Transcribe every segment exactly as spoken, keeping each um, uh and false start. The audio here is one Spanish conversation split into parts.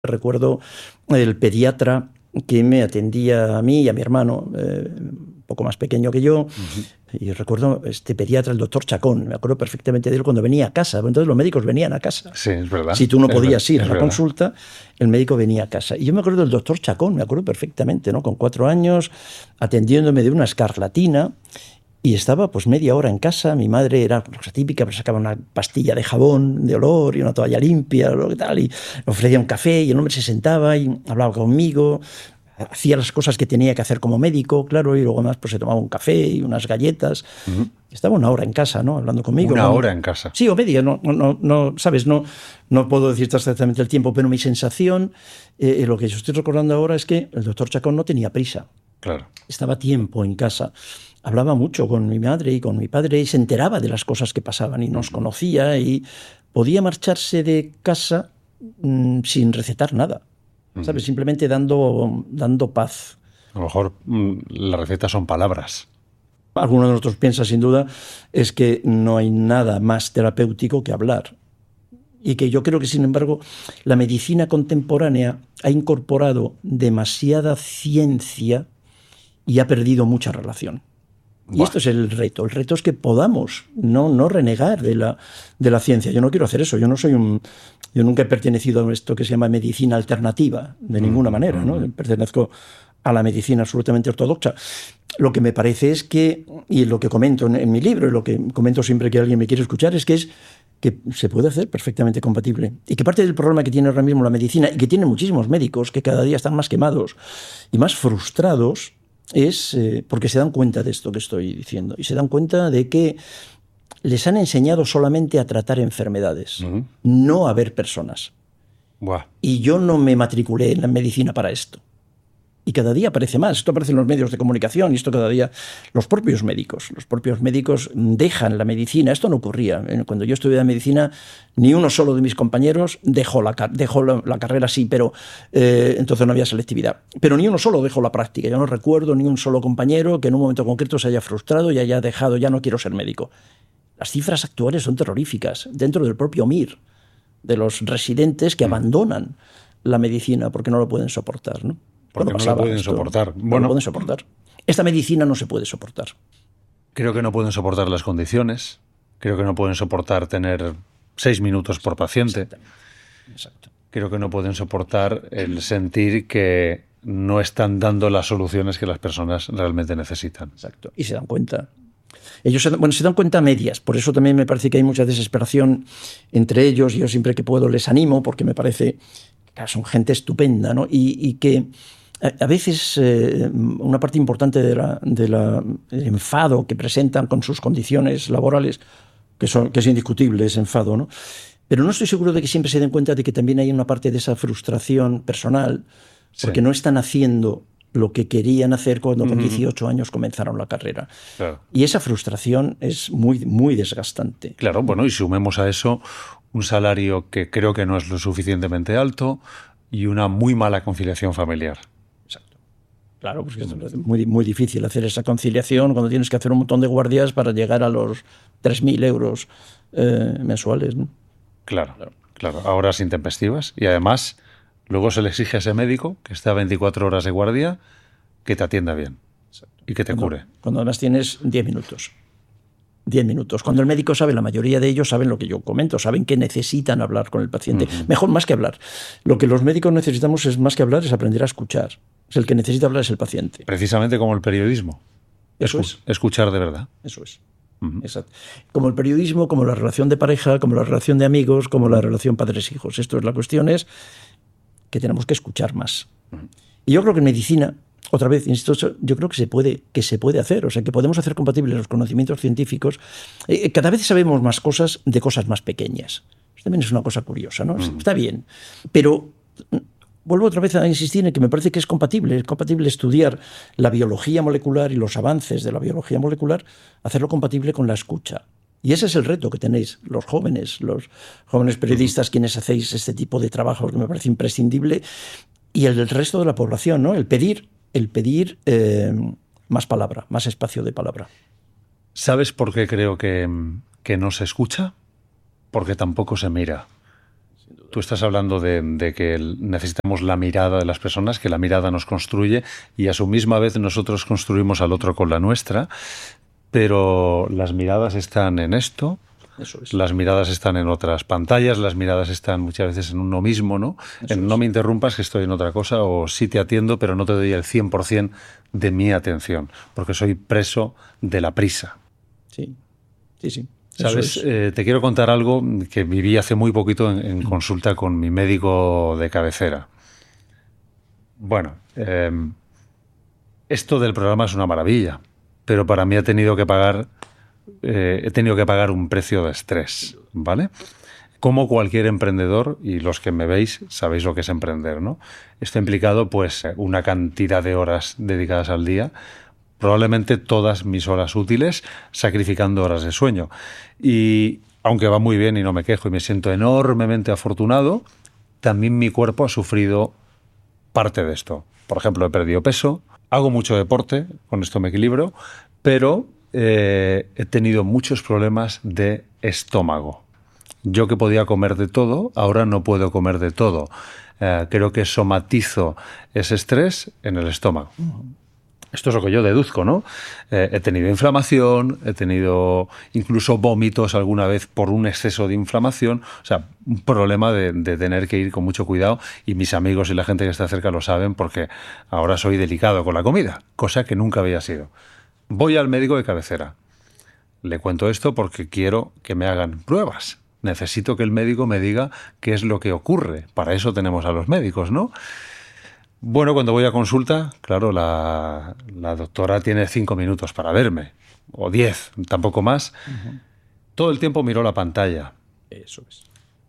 Recuerdo el pediatra que me atendía a mí y a mi hermano, eh, un poco más pequeño que yo, uh-huh. Y recuerdo este pediatra, el doctor Chacón, me acuerdo perfectamente de él cuando venía a casa. Entonces los médicos venían a casa. Sí, es verdad. Si tú no es podías ver, ir a la verdad. consulta, el médico venía a casa. Y yo me acuerdo del doctor Chacón, me acuerdo perfectamente, ¿no? Con cuatro años, atendiéndome de una escarlatina. Y estaba pues media hora en casa, mi madre era cosa típica, pero sacaba una pastilla de jabón, de olor y una toalla limpia, lo que tal, y me ofrecía un café y el hombre se sentaba y hablaba conmigo, hacía las cosas que tenía que hacer como médico, claro, y luego más pues se tomaba un café y unas galletas. Uh-huh. Estaba una hora en casa, ¿no? Hablando conmigo. Una cuando... hora en casa. Sí, o media, no, no, no, sabes, no, no puedo decirte exactamente el tiempo, pero mi sensación, eh, lo que yo estoy recordando ahora es que el doctor Chacón no tenía prisa. Claro. Estaba tiempo en casa. Hablaba mucho con mi madre y con mi padre y se enteraba de las cosas que pasaban y nos uh-huh. conocía y podía marcharse de casa mmm, sin recetar nada, uh-huh. ¿sabes? Simplemente dando, dando paz. A lo mejor mmm, las recetas son palabras. Alguno de nosotros piensa, sin duda, es que no hay nada más terapéutico que hablar. Y que yo creo que, sin embargo, la medicina contemporánea ha incorporado demasiada ciencia y ha perdido mucha relación. Y esto es el reto. El reto es que podamos no, no renegar de la, de la ciencia. Yo no quiero hacer eso. Yo no soy un, yo nunca he pertenecido a esto que se llama medicina alternativa, de ninguna mm-hmm. manera, ¿no? Pertenezco a la medicina absolutamente ortodoxa. Lo que me parece es que, y lo que comento en, en mi libro, y lo que comento siempre que alguien me quiere escuchar, es que es que se puede hacer perfectamente compatible. Y que parte del problema que tiene ahora mismo la medicina, y que tienen muchísimos médicos que cada día están más quemados y más frustrados, es eh, porque se dan cuenta de esto que estoy diciendo y se dan cuenta de que les han enseñado solamente a tratar enfermedades, uh-huh. no a ver personas. Buah. Y yo no me matriculé en la medicina para esto. Y cada día aparece más. Esto aparece en los medios de comunicación y esto cada día los propios médicos. Los propios médicos dejan la medicina. Esto no ocurría. Cuando yo estudié medicina, ni uno solo de mis compañeros dejó la, dejó la, la carrera, sí, pero eh, entonces no había selectividad. Pero ni uno solo dejó la práctica. Yo no recuerdo ni un solo compañero que en un momento concreto se haya frustrado y haya dejado, ya no quiero ser médico. Las cifras actuales son terroríficas. Dentro del propio M I R, de los residentes que mm. abandonan la medicina porque no lo pueden soportar, ¿no? Porque no lo pueden esto, soportar. No bueno, lo pueden soportar. Esta medicina no se puede soportar. Creo que no pueden soportar las condiciones. Creo que no pueden soportar tener seis minutos por paciente. Exacto. Creo que no pueden soportar el sentir que no están dando las soluciones que las personas realmente necesitan. Exacto. Y se dan cuenta. Ellos se, bueno, se dan cuenta a medias. Por eso también me parece que hay mucha desesperación entre ellos. Yo siempre que puedo les animo porque me parece que son gente estupenda, ¿no? Y, y que a veces eh, una parte importante de la, de la, del enfado que presentan con sus condiciones laborales, que, son, que es indiscutible ese enfado, ¿no? Pero no estoy seguro de que siempre se den cuenta de que también hay una parte de esa frustración personal, porque sí. no están haciendo lo que querían hacer cuando con dieciocho años comenzaron la carrera. Claro. Y esa frustración es muy, muy desgastante. Claro, bueno, y sumemos a eso un salario que creo que no es lo suficientemente alto y una muy mala conciliación familiar. Claro, porque es muy, muy difícil hacer esa conciliación cuando tienes que hacer un montón de guardias para llegar a los tres mil euros eh, mensuales, ¿no? Claro, claro, claro. A horas intempestivas. Y además, luego se le exige a ese médico que está veinticuatro horas de guardia que te atienda bien. Exacto. Y que te cuando, cure. Cuando además tienes diez minutos. diez minutos. Cuando el médico sabe, la mayoría de ellos saben lo que yo comento, saben que necesitan hablar con el paciente. Uh-huh. Mejor más que hablar. Lo que los médicos necesitamos es más que hablar, es aprender a escuchar. El que necesita hablar es el paciente. Precisamente como el periodismo. Eso Escu- es. Escuchar de verdad. Eso es. Uh-huh. Exacto. Como el periodismo, como la relación de pareja, como la relación de amigos, como la relación padres-hijos. Esto es la cuestión, es que tenemos que escuchar más. Uh-huh. Y yo creo que en medicina, otra vez, insisto, yo creo que se puede, que se puede hacer. O sea, que podemos hacer compatibles los conocimientos científicos. Eh, cada vez sabemos más cosas de cosas más pequeñas. Esto también es una cosa curiosa, ¿no? Uh-huh. Está bien. Pero vuelvo otra vez a insistir en que me parece que es compatible. Es compatible estudiar la biología molecular y los avances de la biología molecular, hacerlo compatible con la escucha. Y ese es el reto que tenéis los jóvenes, los jóvenes periodistas, uh-huh. quienes hacéis este tipo de trabajo que me parece imprescindible, y el del resto de la población, ¿no? El pedir, el pedir eh, más palabra, más espacio de palabra. ¿Sabes por qué creo que, que no se escucha? Porque tampoco se mira. Tú estás hablando de, de que necesitamos la mirada de las personas, que la mirada nos construye y a su misma vez nosotros construimos al otro con la nuestra, pero las miradas están en esto. Eso es. Las miradas están en otras pantallas, las miradas están muchas veces en uno mismo, ¿no? Eso en es. no me interrumpas que estoy en otra cosa, o sí te atiendo, pero no te doy el cien por ciento de mi atención, porque soy preso de la prisa. Sí, sí, sí. ¿Sabes? Es. Eh, te quiero contar algo que viví hace muy poquito en, en consulta con mi médico de cabecera. Bueno, eh, esto del programa es una maravilla, pero para mí ha tenido que pagar... Eh, he tenido que pagar un precio de estrés, ¿vale? Como cualquier emprendedor, y los que me veis sabéis lo que es emprender, ¿no? Esto ha implicado pues una cantidad de horas dedicadas al día, probablemente todas mis horas útiles, sacrificando horas de sueño. Y aunque va muy bien y no me quejo y me siento enormemente afortunado, también mi cuerpo ha sufrido parte de esto. Por ejemplo, he perdido peso, hago mucho deporte, con esto me equilibro, pero eh, he tenido muchos problemas de estómago. Yo que podía comer de todo, ahora no puedo comer de todo. Eh, creo que somatizo ese estrés en el estómago. Esto es lo que yo deduzco, ¿no? Eh, he tenido inflamación, he tenido incluso vómitos alguna vez por un exceso de inflamación. O sea, un problema de, de tener que ir con mucho cuidado, y mis amigos y la gente que está cerca lo saben porque ahora soy delicado con la comida, cosa que nunca había sido. Voy al médico de cabecera. Le cuento esto porque quiero que me hagan pruebas. Necesito que el médico me diga qué es lo que ocurre. Para eso tenemos a los médicos, ¿no? Bueno, cuando voy a consulta, claro, la, la doctora tiene cinco minutos para verme, o diez, tampoco más. Uh-huh. Todo el tiempo miró la pantalla. Eso es.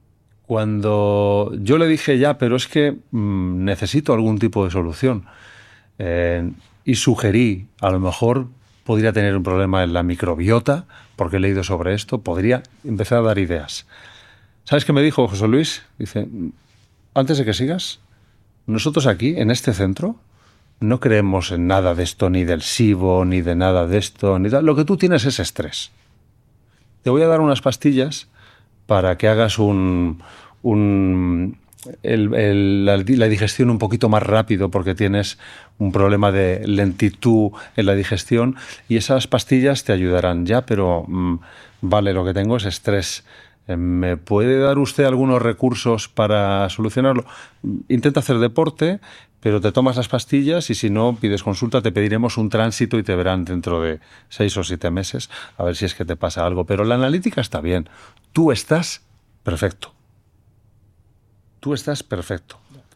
Cuando yo le dije ya, pero es que mmm, necesito algún tipo de solución, eh, y sugerí, a lo mejor podría tener un problema en la microbiota, porque he leído sobre esto, podría empezar a dar ideas. ¿Sabes qué me dijo José Luis? Dice, antes de que sigas, nosotros aquí, en este centro, no creemos en nada de esto, ni del SIBO, ni de nada de esto, ni de... Lo que tú tienes es estrés. Te voy a dar unas pastillas para que hagas un... un el, el, la, la digestión un poquito más rápido, porque tienes un problema de lentitud en la digestión, y esas pastillas te ayudarán ya, pero mmm, vale, lo que tengo es estrés. ¿Me puede dar usted algunos recursos para solucionarlo? Intenta hacer deporte, pero te tomas las pastillas, y si no pides consulta te pediremos un tránsito y te verán dentro de seis o siete meses a ver si es que te pasa algo. Pero la analítica está bien. Tú estás perfecto. Tú estás perfecto.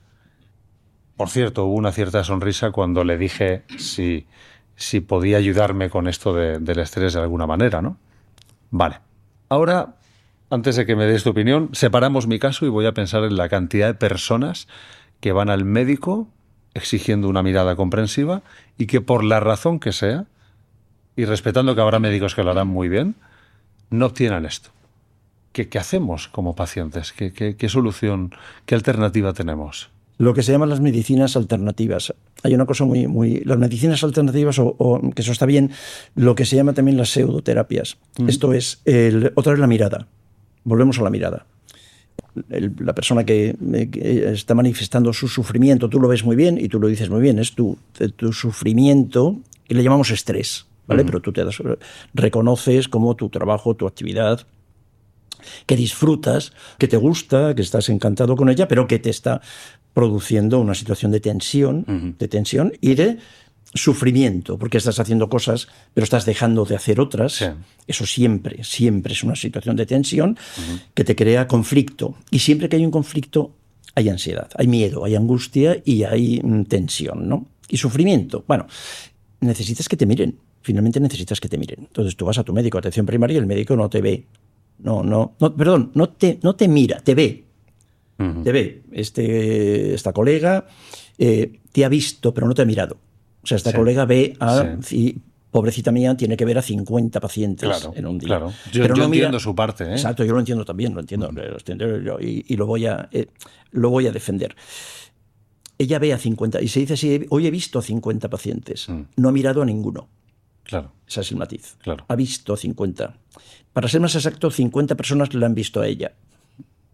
Por cierto, hubo una cierta sonrisa cuando le dije si, si podía ayudarme con esto de, del estrés de alguna manera, ¿no? Vale. Ahora, antes de que me des tu opinión, separamos mi caso y voy a pensar en la cantidad de personas que van al médico exigiendo una mirada comprensiva y que por la razón que sea, y respetando que habrá médicos que lo harán muy bien, no obtienen esto. ¿Qué, qué hacemos como pacientes? ¿Qué, qué, qué solución, qué alternativa tenemos? Lo que se llaman las medicinas alternativas. Hay una cosa muy... muy las medicinas alternativas, o, o que eso está bien, lo que se llama también las pseudoterapias. Mm. Esto es, el, otra vez la mirada. Volvemos a la mirada. El, la persona que, que está manifestando su sufrimiento, tú lo ves muy bien y tú lo dices muy bien, es tu, tu sufrimiento, que le llamamos estrés, ¿vale? Mm. Pero tú te das, reconoces como tu trabajo, tu actividad, que disfrutas, que te gusta, que estás encantado con ella, pero que te está produciendo una situación de tensión, uh-huh. de tensión y de sufrimiento, porque estás haciendo cosas, pero estás dejando de hacer otras. Sí. Eso siempre, siempre es una situación de tensión uh-huh. que te crea conflicto. Y siempre que hay un conflicto, hay ansiedad, hay miedo, hay angustia y hay tensión, ¿no? Y sufrimiento. Bueno, necesitas que te miren. Finalmente necesitas que te miren. Entonces tú vas a tu médico de atención primaria y el médico no te ve. No, no, no, perdón, no te, no te mira, te ve. Uh-huh. Te ve. Este, esta colega eh, te ha visto, pero no te ha mirado. O sea, esta sí. colega ve a... Sí. Y, pobrecita mía, tiene que ver a cincuenta pacientes claro, en un día. Claro, yo, pero yo no entiendo mira, su parte. ¿eh? Exacto, yo lo entiendo también, lo entiendo, uh-huh. lo entiendo yo, y, y lo, voy a, eh, lo voy a defender. Ella ve a cincuenta, y se dice así, hoy he visto a cincuenta pacientes, uh-huh. no ha mirado a ninguno. Claro. Ese es el matiz. Claro. Ha visto cincuenta. Para ser más exacto, cincuenta personas la han visto a ella.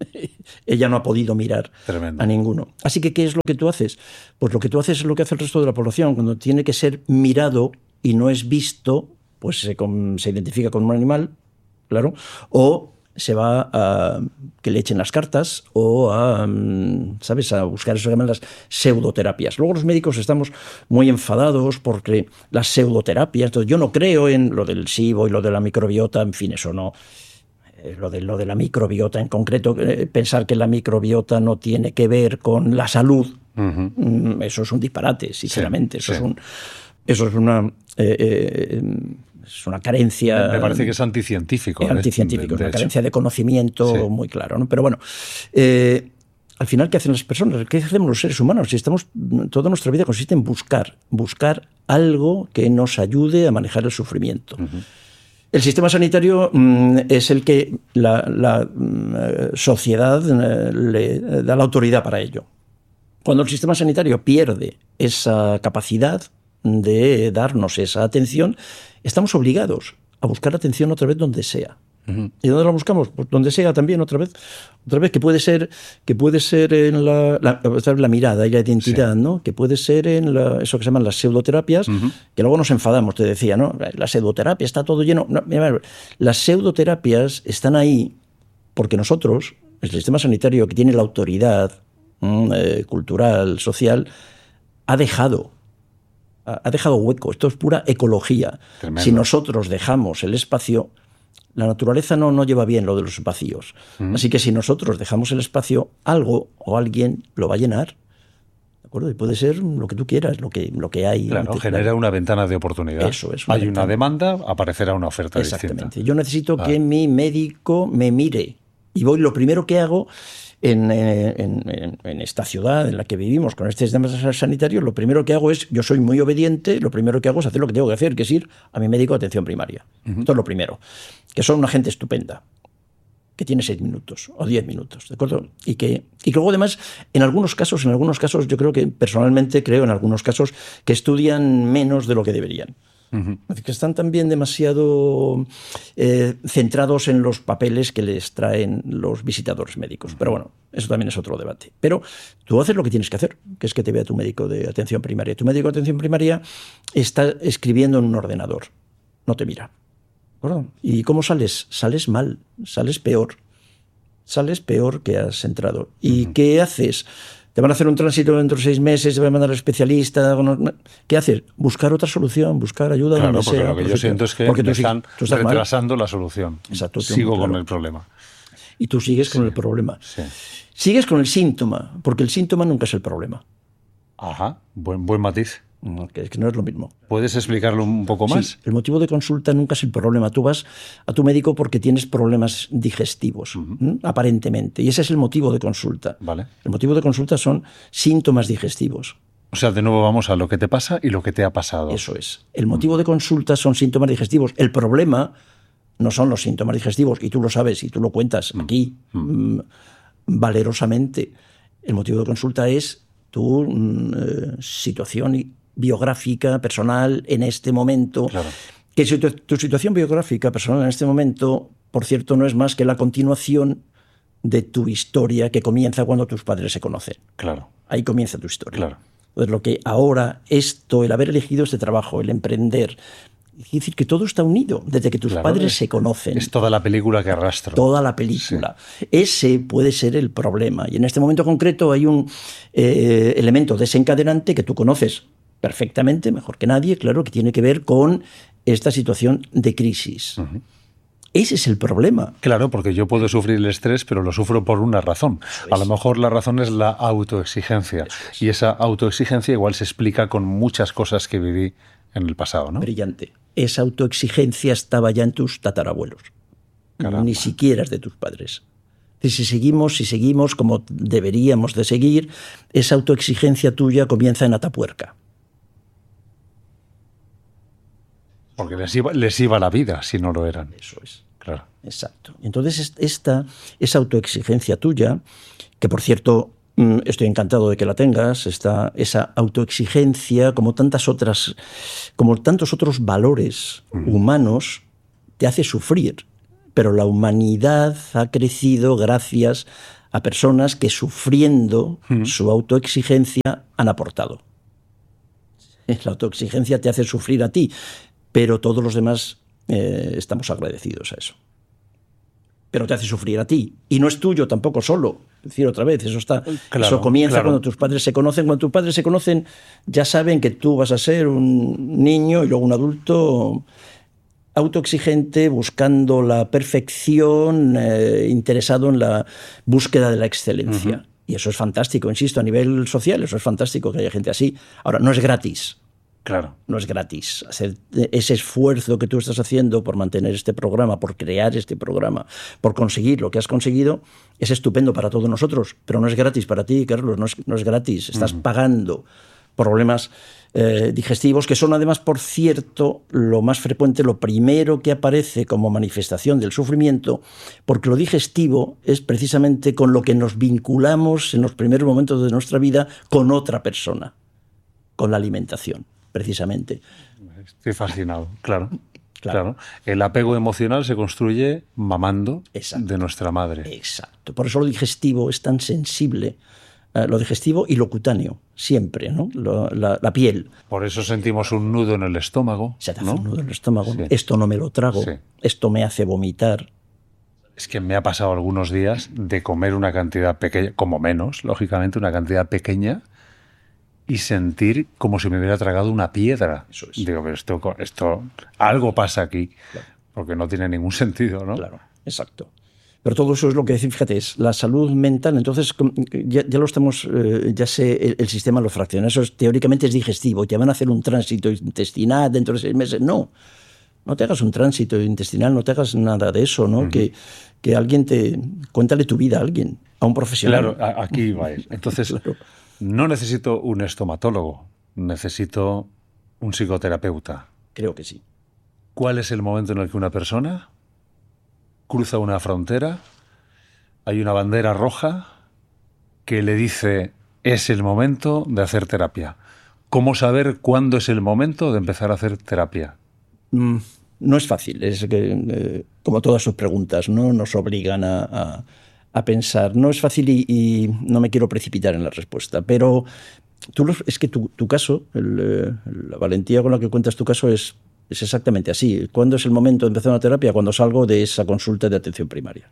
ella no ha podido mirar Tremendo. a ninguno. Así que, ¿qué es lo que tú haces? Pues lo que tú haces es lo que hace el resto de la población. Cuando tiene que ser mirado y no es visto, pues se, con, se identifica con un animal, claro, o se va a que le echen las cartas o a, ¿sabes?, a buscar eso que llaman las pseudoterapias. Luego los médicos estamos muy enfadados porque las pseudoterapias, entonces yo no creo en lo del SIBO y lo de la microbiota, en fin, eso no. Lo de, lo de la microbiota en concreto, eh, pensar que la microbiota no tiene que ver con la salud, uh-huh. eso es un disparate, sinceramente. Sí, eso, sí. Es un, eso es una... Eh, eh, Es una carencia... Me parece que es anticientífico. Es anticientífico, es una carencia de conocimiento sí. muy claro, ¿no? Pero bueno, eh, al final, ¿qué hacen las personas? ¿Qué hacemos los seres humanos? Si estamos, toda nuestra vida consiste en buscar, buscar algo que nos ayude a manejar el sufrimiento. Uh-huh. El sistema sanitario mmm, es el que la, la mmm, sociedad eh, le da la autoridad para ello. Cuando el sistema sanitario pierde esa capacidad de darnos esa atención, estamos obligados a buscar atención otra vez donde sea. Uh-huh. ¿Y dónde la buscamos? Pues donde sea también otra vez. Otra vez que puede ser, que puede ser en la, la, la mirada y la identidad, sí. ¿no? Que puede ser en la, eso que se llaman las pseudoterapias, uh-huh. que luego nos enfadamos, te decía, ¿no? La pseudoterapia está todo lleno. No, mira, las pseudoterapias están ahí porque nosotros, el sistema sanitario que tiene la autoridad mmm, eh, cultural, social, ha dejado ha dejado hueco. Esto es pura ecología. Tremendo. Si nosotros dejamos el espacio, la naturaleza no, no lleva bien lo de los vacíos. Mm. Así que si nosotros dejamos el espacio, algo o alguien lo va a llenar. ¿De acuerdo? Y puede ser lo que tú quieras, lo que, lo que hay. Claro, genera claro. una ventana de oportunidad. Eso es. Una hay ventana. Una demanda, aparecerá una oferta Exactamente. distinta. Yo necesito ah. que mi médico me mire. Y voy, lo primero que hago En, en, en, en esta ciudad en la que vivimos con este sistema sanitario, lo primero que hago es, yo soy muy obediente, lo primero que hago es hacer lo que tengo que hacer, que es ir a mi médico de atención primaria. Uh-huh. Esto es lo primero. Que son una gente estupenda, que tiene seis minutos o diez minutos, ¿de acuerdo? Y que, y que luego además, en algunos casos, en algunos casos, yo creo que personalmente creo en algunos casos que estudian menos de lo que deberían. Uh-huh. Que están también demasiado eh, centrados en los papeles que les traen los visitadores médicos. Uh-huh. Pero bueno, eso también es otro debate. Pero tú haces lo que tienes que hacer, que es que te vea tu médico de atención primaria. Tu médico de atención primaria está escribiendo en un ordenador, no te mira. ¿Verdad? ¿Y cómo sales? Sales mal, sales peor. Sales peor que has entrado. ¿Y uh-huh. qué haces? Te van a hacer un tránsito dentro de seis meses, te van a mandar al especialista. ¿Qué haces? Buscar otra solución, buscar ayuda claro, donde porque sea. Lo que yo siento es que porque me tú, están tú estás retrasando mal. la solución. Exacto, Sigo claro. con el problema. Y tú sigues con sí. el problema. Sí. Sigues con el síntoma, porque el síntoma nunca es el problema. Ajá, buen, buen matiz. Que, que no es lo mismo. ¿Puedes explicarlo un poco más? Sí, el motivo de consulta nunca es el problema. Tú vas a tu médico porque tienes problemas digestivos, uh-huh. ¿m? aparentemente. Y ese es el motivo de consulta. Vale. El motivo de consulta son síntomas digestivos. O sea, de nuevo vamos a lo que te pasa y lo que te ha pasado. Eso es. El motivo uh-huh. de consulta son síntomas digestivos. El problema no son los síntomas digestivos. Y tú lo sabes y tú lo cuentas uh-huh. aquí uh-huh. mmm, valerosamente. El motivo de consulta es tu eh, situación biográfica, personal, en este momento. Claro. Que tu, tu situación biográfica, personal, en este momento, por cierto, no es más que la continuación de tu historia que comienza cuando tus padres se conocen. Claro. Ahí comienza tu historia. Claro. Entonces, lo que ahora, esto, el haber elegido este trabajo, el emprender, es decir, que todo está unido desde que tus claro, padres es, se conocen. Es toda la película que arrastro. Toda la película. Sí. Ese puede ser el problema. Y en este momento concreto hay un eh, elemento desencadenante que tú conoces perfectamente, mejor que nadie, claro, que tiene que ver con esta situación de crisis. Uh-huh. Ese es el problema. Claro, porque yo puedo sufrir el estrés, pero lo sufro por una razón. A lo mejor la razón es la autoexigencia. Es. Y esa autoexigencia igual se explica con muchas cosas que viví en el pasado, ¿no? Brillante. Esa autoexigencia estaba ya en tus tatarabuelos. Caramba. Ni siquiera es de tus padres. Y si seguimos, si seguimos como deberíamos de seguir, esa autoexigencia tuya comienza en Atapuerca. Porque les iba, les iba la vida si no lo eran. Eso es. Claro. Exacto. Entonces, esta, esa autoexigencia tuya, que por cierto, estoy encantado de que la tengas, esta, esa autoexigencia, como tantas otras, como tantos otros valores mm. humanos, te hace sufrir. pero la humanidad ha crecido gracias a personas que sufriendo mm. su autoexigencia han aportado. La autoexigencia te hace sufrir a ti, pero todos los demás eh, estamos agradecidos a eso. Pero te hace sufrir a ti. Y no es tuyo tampoco solo. Es decir, otra vez, eso está, claro, eso comienza claro. cuando tus padres se conocen. Cuando tus padres se conocen, ya saben que tú vas a ser un niño y luego un adulto autoexigente, buscando la perfección, eh, interesado en la búsqueda de la excelencia. Uh-huh. Y eso es fantástico, insisto, a nivel social, eso es fantástico que haya gente así. Ahora, no es gratis. Claro. No es gratis. Hacer ese esfuerzo que tú estás haciendo por mantener este programa, por crear este programa, por conseguir lo que has conseguido, es estupendo para todos nosotros, pero no es gratis para ti, Carlos, no es, no es gratis. Estás uh-huh. pagando problemas eh, digestivos, que son además, por cierto, lo más frecuente, lo primero que aparece como manifestación del sufrimiento, porque lo digestivo es precisamente con lo que nos vinculamos en los primeros momentos de nuestra vida con otra persona, con la alimentación. Precisamente. Estoy fascinado, claro, claro. Claro. El apego emocional se construye mamando Exacto. de nuestra madre. Exacto. Por eso lo digestivo es tan sensible, eh, lo digestivo y lo cutáneo, siempre, ¿no? Lo, la, la piel. Por eso sentimos un nudo en el estómago. Se te hace ¿no? un nudo en el estómago. Sí. Esto no me lo trago, sí. Esto me hace vomitar. Es que me ha pasado algunos días de comer una cantidad pequeña, como menos, lógicamente, una cantidad pequeña, y sentir como si me hubiera tragado una piedra. Eso es. Digo, pero esto, esto, algo pasa aquí, claro. Porque no tiene ningún sentido, ¿no? Claro, exacto. Pero todo eso es lo que decir, fíjate, es la salud mental. Entonces, ya, ya lo estamos, eh, ya sé, el, el sistema lo fracciona. Eso es, teóricamente es digestivo. Te van a hacer un tránsito intestinal dentro de seis meses. No, no te hagas un tránsito intestinal, no te hagas nada de eso, ¿no? Uh-huh. Que, que alguien te... Cuéntale tu vida a alguien, a un profesional. Claro, aquí va a ir. Entonces... claro. No necesito un estomatólogo, necesito un psicoterapeuta. Creo que sí. ¿Cuál es el momento en el que una persona cruza una frontera, hay una bandera roja que le dice es el momento de hacer terapia? ¿Cómo saber cuándo es el momento de empezar a hacer terapia? Mm, no es fácil, es que, eh, como todas sus preguntas, ¿no? Nos obligan a... a... a pensar. No es fácil y, y no me quiero precipitar en la respuesta, pero tú lo, es que tu, tu caso, el, la valentía con la que cuentas tu caso es, es exactamente así. ¿Cuándo es el momento de empezar una terapia? Cuando salgo de esa consulta de atención primaria.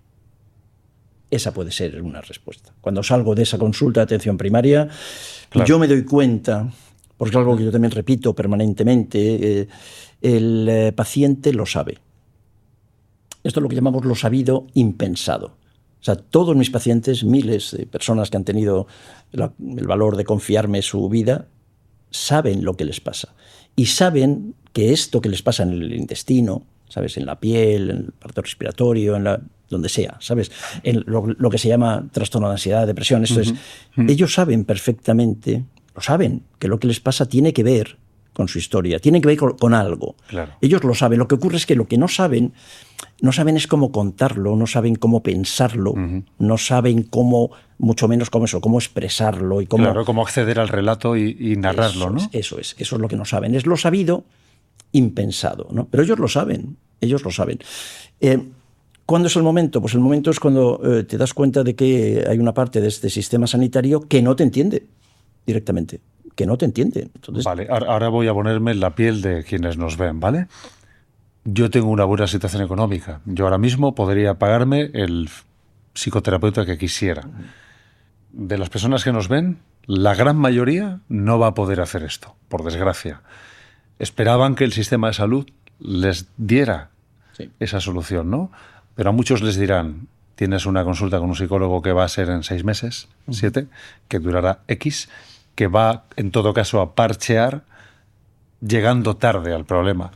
Esa puede ser una respuesta. Cuando salgo de esa consulta de atención primaria, claro. Yo me doy cuenta, porque es algo que yo también repito permanentemente, eh, el eh, paciente lo sabe. Esto es lo que llamamos lo sabido impensado. O sea, todos mis pacientes, miles de personas que han tenido la, el valor de confiarme su vida, saben lo que les pasa. Y saben que esto que les pasa en el intestino, ¿sabes? En la piel, en el aparato respiratorio, en la, donde sea, ¿sabes? En lo, lo que se llama trastorno de ansiedad, depresión, esto uh-huh. es... Uh-huh. Ellos saben perfectamente, lo saben, que lo que les pasa tiene que ver con su historia, tiene que ver con, con algo. Claro. Ellos lo saben. Lo que ocurre es que lo que no saben, no saben es cómo contarlo, no saben cómo pensarlo, uh-huh. no saben cómo, mucho menos cómo eso, cómo expresarlo y cómo... Claro, cómo acceder al relato y, y narrarlo, eso ¿no? Es, eso es, eso es lo que no saben. Es lo sabido impensado, ¿no? Pero ellos lo saben, ellos lo saben. Eh, ¿Cuándo es el momento? Pues el momento es cuando eh, te das cuenta de que hay una parte de este sistema sanitario que no te entiende directamente. Que no te entiende. Entonces... Vale, ahora voy a ponerme en la piel de quienes nos ven, ¿vale? Yo tengo una buena situación económica. Yo ahora mismo podría pagarme el psicoterapeuta que quisiera. De las personas que nos ven, la gran mayoría no va a poder hacer esto, por desgracia. Esperaban que el sistema de salud les diera sí. esa solución, ¿no? Pero a muchos les dirán, tienes una consulta con un psicólogo que va a ser en seis meses, uh-huh. siete, que durará X, que va, en todo caso, a parchear llegando tarde al problema.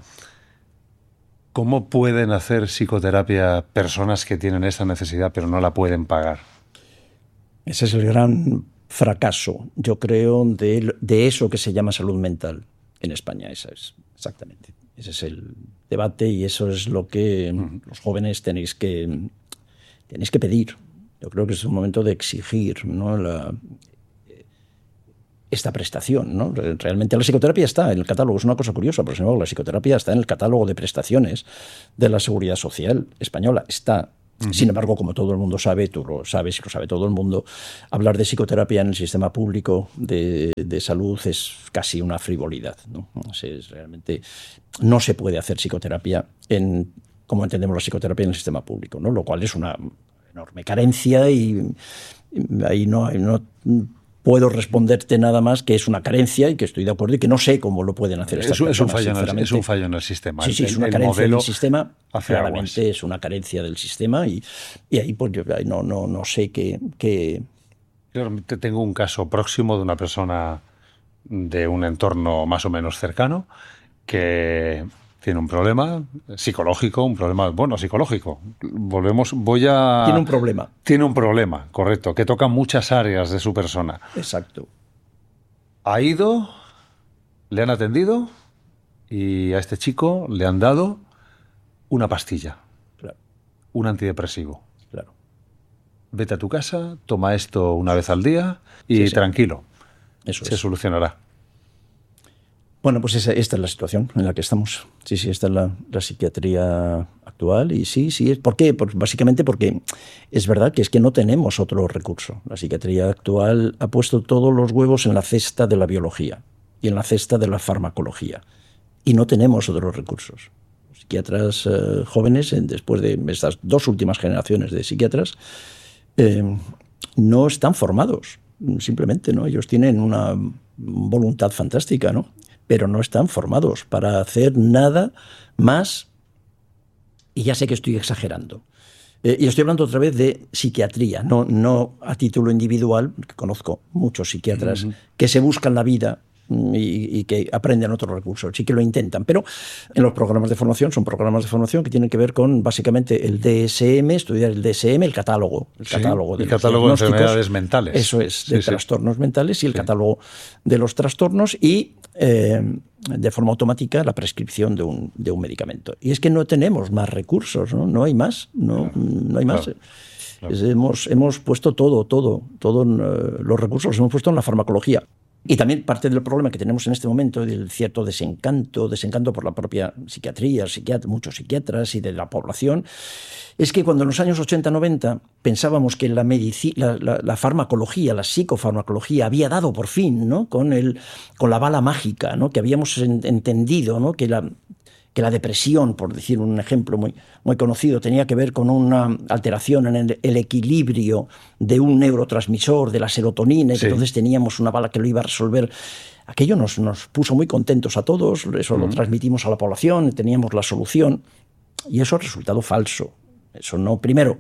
¿Cómo pueden hacer psicoterapia personas que tienen esa necesidad pero no la pueden pagar? Ese es el gran fracaso, yo creo, de, de eso que se llama salud mental en España. Esa es, exactamente. Ese es el debate y eso es lo que uh-huh. los jóvenes tenéis que, tenéis que pedir. Yo creo que es un momento de exigir, ¿no? La... esta prestación, ¿no? Realmente la psicoterapia está en el catálogo, es una cosa curiosa, pero sin embargo la psicoterapia está en el catálogo de prestaciones de la Seguridad Social española, está. Uh-huh. Sin embargo, como todo el mundo sabe, tú lo sabes y lo sabe todo el mundo, hablar de psicoterapia en el sistema público de, de salud es casi una frivolidad, ¿no? O sea, es realmente no se puede hacer psicoterapia en como entendemos la psicoterapia en el sistema público, ¿no? Lo cual es una enorme carencia y, y ahí no, no puedo responderte nada más que es una carencia y que estoy de acuerdo y que no sé cómo lo pueden hacer estas es, personas, es, un fallo en el, es un fallo en el sistema. Sí, sí, el, es una el carencia modelo del sistema, claramente aguas. Es una carencia del sistema y, y ahí pues yo no, no, no sé qué... qué... Yo tengo un caso próximo de una persona de un entorno más o menos cercano que tiene un problema psicológico, un problema, bueno, psicológico. Volvemos, voy a... Tiene un problema. Tiene un problema, correcto, que toca muchas áreas de su persona. Exacto. Ha ido, le han atendido y a este chico le han dado una pastilla, claro. un antidepresivo. Claro. Vete a tu casa, toma esto una vez al día y sí, sí. tranquilo, Eso se es. solucionará. Bueno, pues esa, esta es la situación en la que estamos. Sí, sí, esta es la, la psiquiatría actual y sí, sí. ¿Por qué? Pues básicamente porque es verdad que es que no tenemos otro recurso. La psiquiatría actual ha puesto todos los huevos en la cesta de la biología y en la cesta de la farmacología y no tenemos otros recursos. Los psiquiatras eh, jóvenes, después de estas dos últimas generaciones de psiquiatras, eh, no están formados, simplemente, ¿no? Ellos tienen una voluntad fantástica, ¿no? Pero no están formados para hacer nada más, y ya sé que estoy exagerando. Eh, y estoy hablando otra vez de psiquiatría, no, no a título individual, porque conozco muchos psiquiatras uh-huh. que se buscan la vida y, y que aprenden otros recursos, sí que lo intentan, pero en los programas de formación son programas de formación que tienen que ver con básicamente el D S M, estudiar el D S M, el catálogo, el sí, catálogo de el los catálogo de enfermedades mentales. Eso es, de sí, trastornos sí. mentales y el sí. catálogo de los trastornos y eh, de forma automática la prescripción de un, de un medicamento. Y es que no tenemos más recursos, no, no hay más, no, claro, no hay más. Claro. Claro. Es, hemos, hemos puesto todo, todo, todos uh, los recursos los hemos puesto en la farmacología. Y también parte del problema que tenemos en este momento del cierto desencanto, desencanto por la propia psiquiatría, psiquiatra, muchos psiquiatras y de la población, es que cuando en los años ochenta noventa pensábamos que la, medici- la, la, la farmacología, la psicofarmacología había dado por fin, ¿no? con, el, con la bala mágica, ¿no? que habíamos en, entendido, ¿no? que la... que la depresión, por decir un ejemplo muy, muy conocido, tenía que ver con una alteración en el, el equilibrio de un neurotransmisor, de la serotonina, y sí. que entonces teníamos una bala que lo iba a resolver. Aquello nos, nos puso muy contentos a todos, eso uh-huh. lo transmitimos a la población, teníamos la solución, y eso ha resultado falso. Eso no, primero,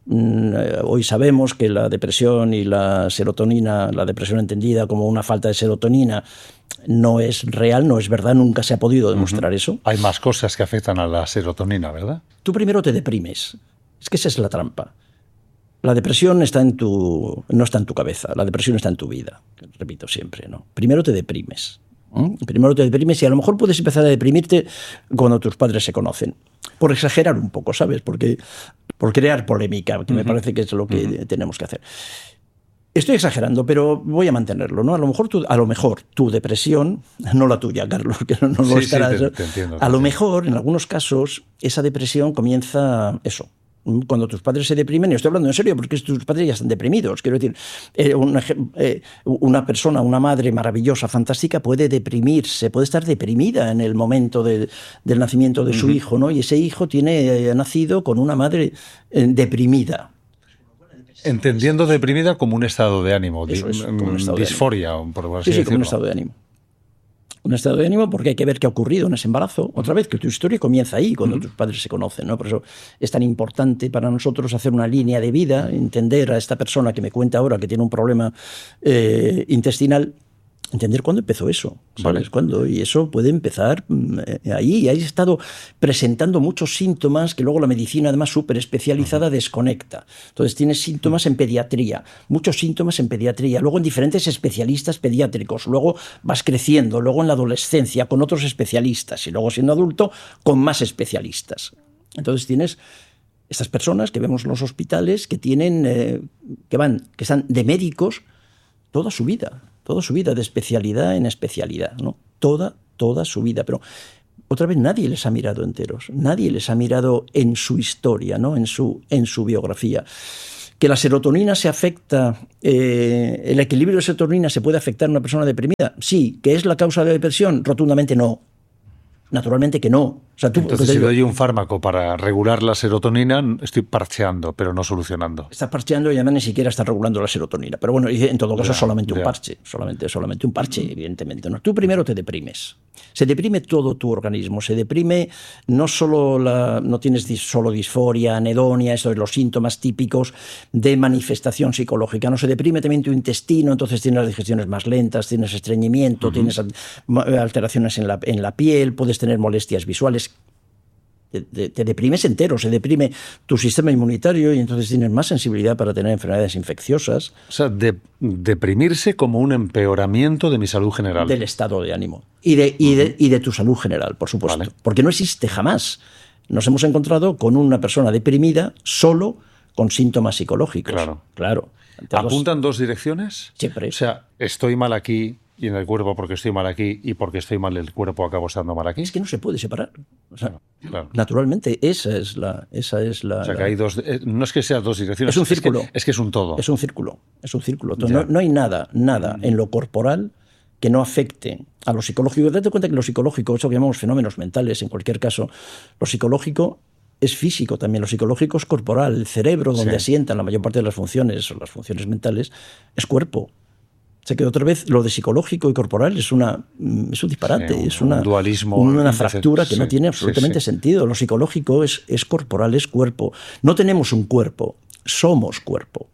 hoy sabemos que la depresión y la serotonina, la depresión entendida como una falta de serotonina, no es real, no es verdad, nunca se ha podido demostrar uh-huh. eso. Hay más cosas que afectan a la serotonina, ¿verdad? Tú primero te deprimes. Es que esa es la trampa. La depresión está en tu, no está en tu cabeza, la depresión está en tu vida. Repito siempre, ¿no? Primero te deprimes. ¿eh? Primero te deprimes y a lo mejor puedes empezar a deprimirte cuando tus padres se conocen. Por exagerar un poco, ¿sabes? Porque, por crear polémica, que uh-huh. me parece que es lo que uh-huh. tenemos que hacer. Estoy exagerando, pero voy a mantenerlo, ¿no? A lo mejor tu, a lo mejor tu depresión, no la tuya, Carlos, que no, no sí, lo estarás. Sí, te, te entiendo, te a entiendo. lo mejor, en algunos casos, esa depresión comienza eso. Cuando tus padres se deprimen, y estoy hablando en serio porque tus padres ya están deprimidos. Quiero decir, eh, una, eh, una persona, una madre maravillosa, fantástica, puede deprimirse, puede estar deprimida en el momento de, del nacimiento de su uh-huh. hijo, ¿no? Y ese hijo tiene eh, nacido con una madre eh, deprimida. Entendiendo deprimida como un estado de ánimo, Eso es, como un estado disforia, de ánimo. por así sí, sí, decirlo. como un estado de ánimo. Un estado de ánimo porque hay que ver qué ha ocurrido en ese embarazo. Otra vez, que tu historia comienza ahí, cuando uh-huh. tus padres se conocen, ¿no? Por eso es tan importante para nosotros hacer una línea de vida, entender a esta persona que me cuenta ahora que tiene un problema eh, intestinal, entender cuándo empezó eso, ¿sabes? Vale. ¿Cuándo? Y eso puede empezar eh, ahí. Y ahí he estado presentando muchos síntomas que luego la medicina, además súper especializada, uh-huh. desconecta. Entonces tienes síntomas uh-huh. en pediatría, muchos síntomas en pediatría, luego en diferentes especialistas pediátricos, luego vas creciendo, luego en la adolescencia con otros especialistas y luego siendo adulto con más especialistas. Entonces tienes estas personas que vemos en los hospitales que tienen, eh, que van, que están de médicos toda su vida. toda su vida, de especialidad en especialidad, ¿no? Toda, toda su vida. Pero otra vez nadie les ha mirado enteros, nadie les ha mirado en su historia, ¿no? En su, en su biografía. ¿Que la serotonina se afecta, eh, el equilibrio de serotonina se puede afectar a una persona deprimida? Sí. ¿Que es la causa de la depresión? Rotundamente no. Naturalmente que no. O sea, tú, Entonces, si doy un fármaco para regular la serotonina, estoy parcheando, pero no solucionando. Estás parcheando y además ni siquiera estás regulando la serotonina. Pero bueno, en todo caso, ya, solamente ya. un parche. Solamente, solamente un parche, evidentemente. ¿No? Tú primero te deprimes. Se deprime todo tu organismo. Se deprime no solo la, no tienes solo disforia, anedonia, eso de los síntomas típicos de manifestación psicológica. No se deprime también tu intestino, entonces tienes las digestiones más lentas, tienes estreñimiento, uh-huh. tienes alteraciones en la, en la piel, puedes tener molestias visuales. Te, te, te deprimes entero, se deprime tu sistema inmunitario y entonces tienes más sensibilidad para tener enfermedades infecciosas. O sea, de, deprimirse como un empeoramiento de mi salud general. Del estado de ánimo. Y de, y de, y de tu salud general, por supuesto. Vale. Porque no existe jamás. Nos hemos encontrado con una persona deprimida solo con síntomas psicológicos. Claro. Claro. ¿Apuntan dos direcciones? Siempre. O sea, estoy mal aquí y en el cuerpo porque estoy mal aquí y porque estoy mal el cuerpo acabo estando mal aquí. Es que no se puede separar. O sea, claro. Naturalmente, esa es la... Esa es la o sea, que la... hay dos... No es que sean dos direcciones. Es un círculo. Es que es, que es un todo. Es un círculo. Es un círculo. No, no hay nada, nada en lo corporal que no afecte a lo psicológico. Date cuenta que lo psicológico, eso que llamamos fenómenos mentales, en cualquier caso, lo psicológico es físico también, lo psicológico es corporal. El cerebro, donde sí. asientan la mayor parte de las funciones, o las funciones mentales, es cuerpo. O sea que otra vez lo de psicológico y corporal es, una, es un disparate, sí, un, es una, un dualismo, una fractura que sí, no tiene absolutamente sí, sí. sentido. Lo psicológico es, es corporal, es cuerpo. No tenemos un cuerpo, somos cuerpo.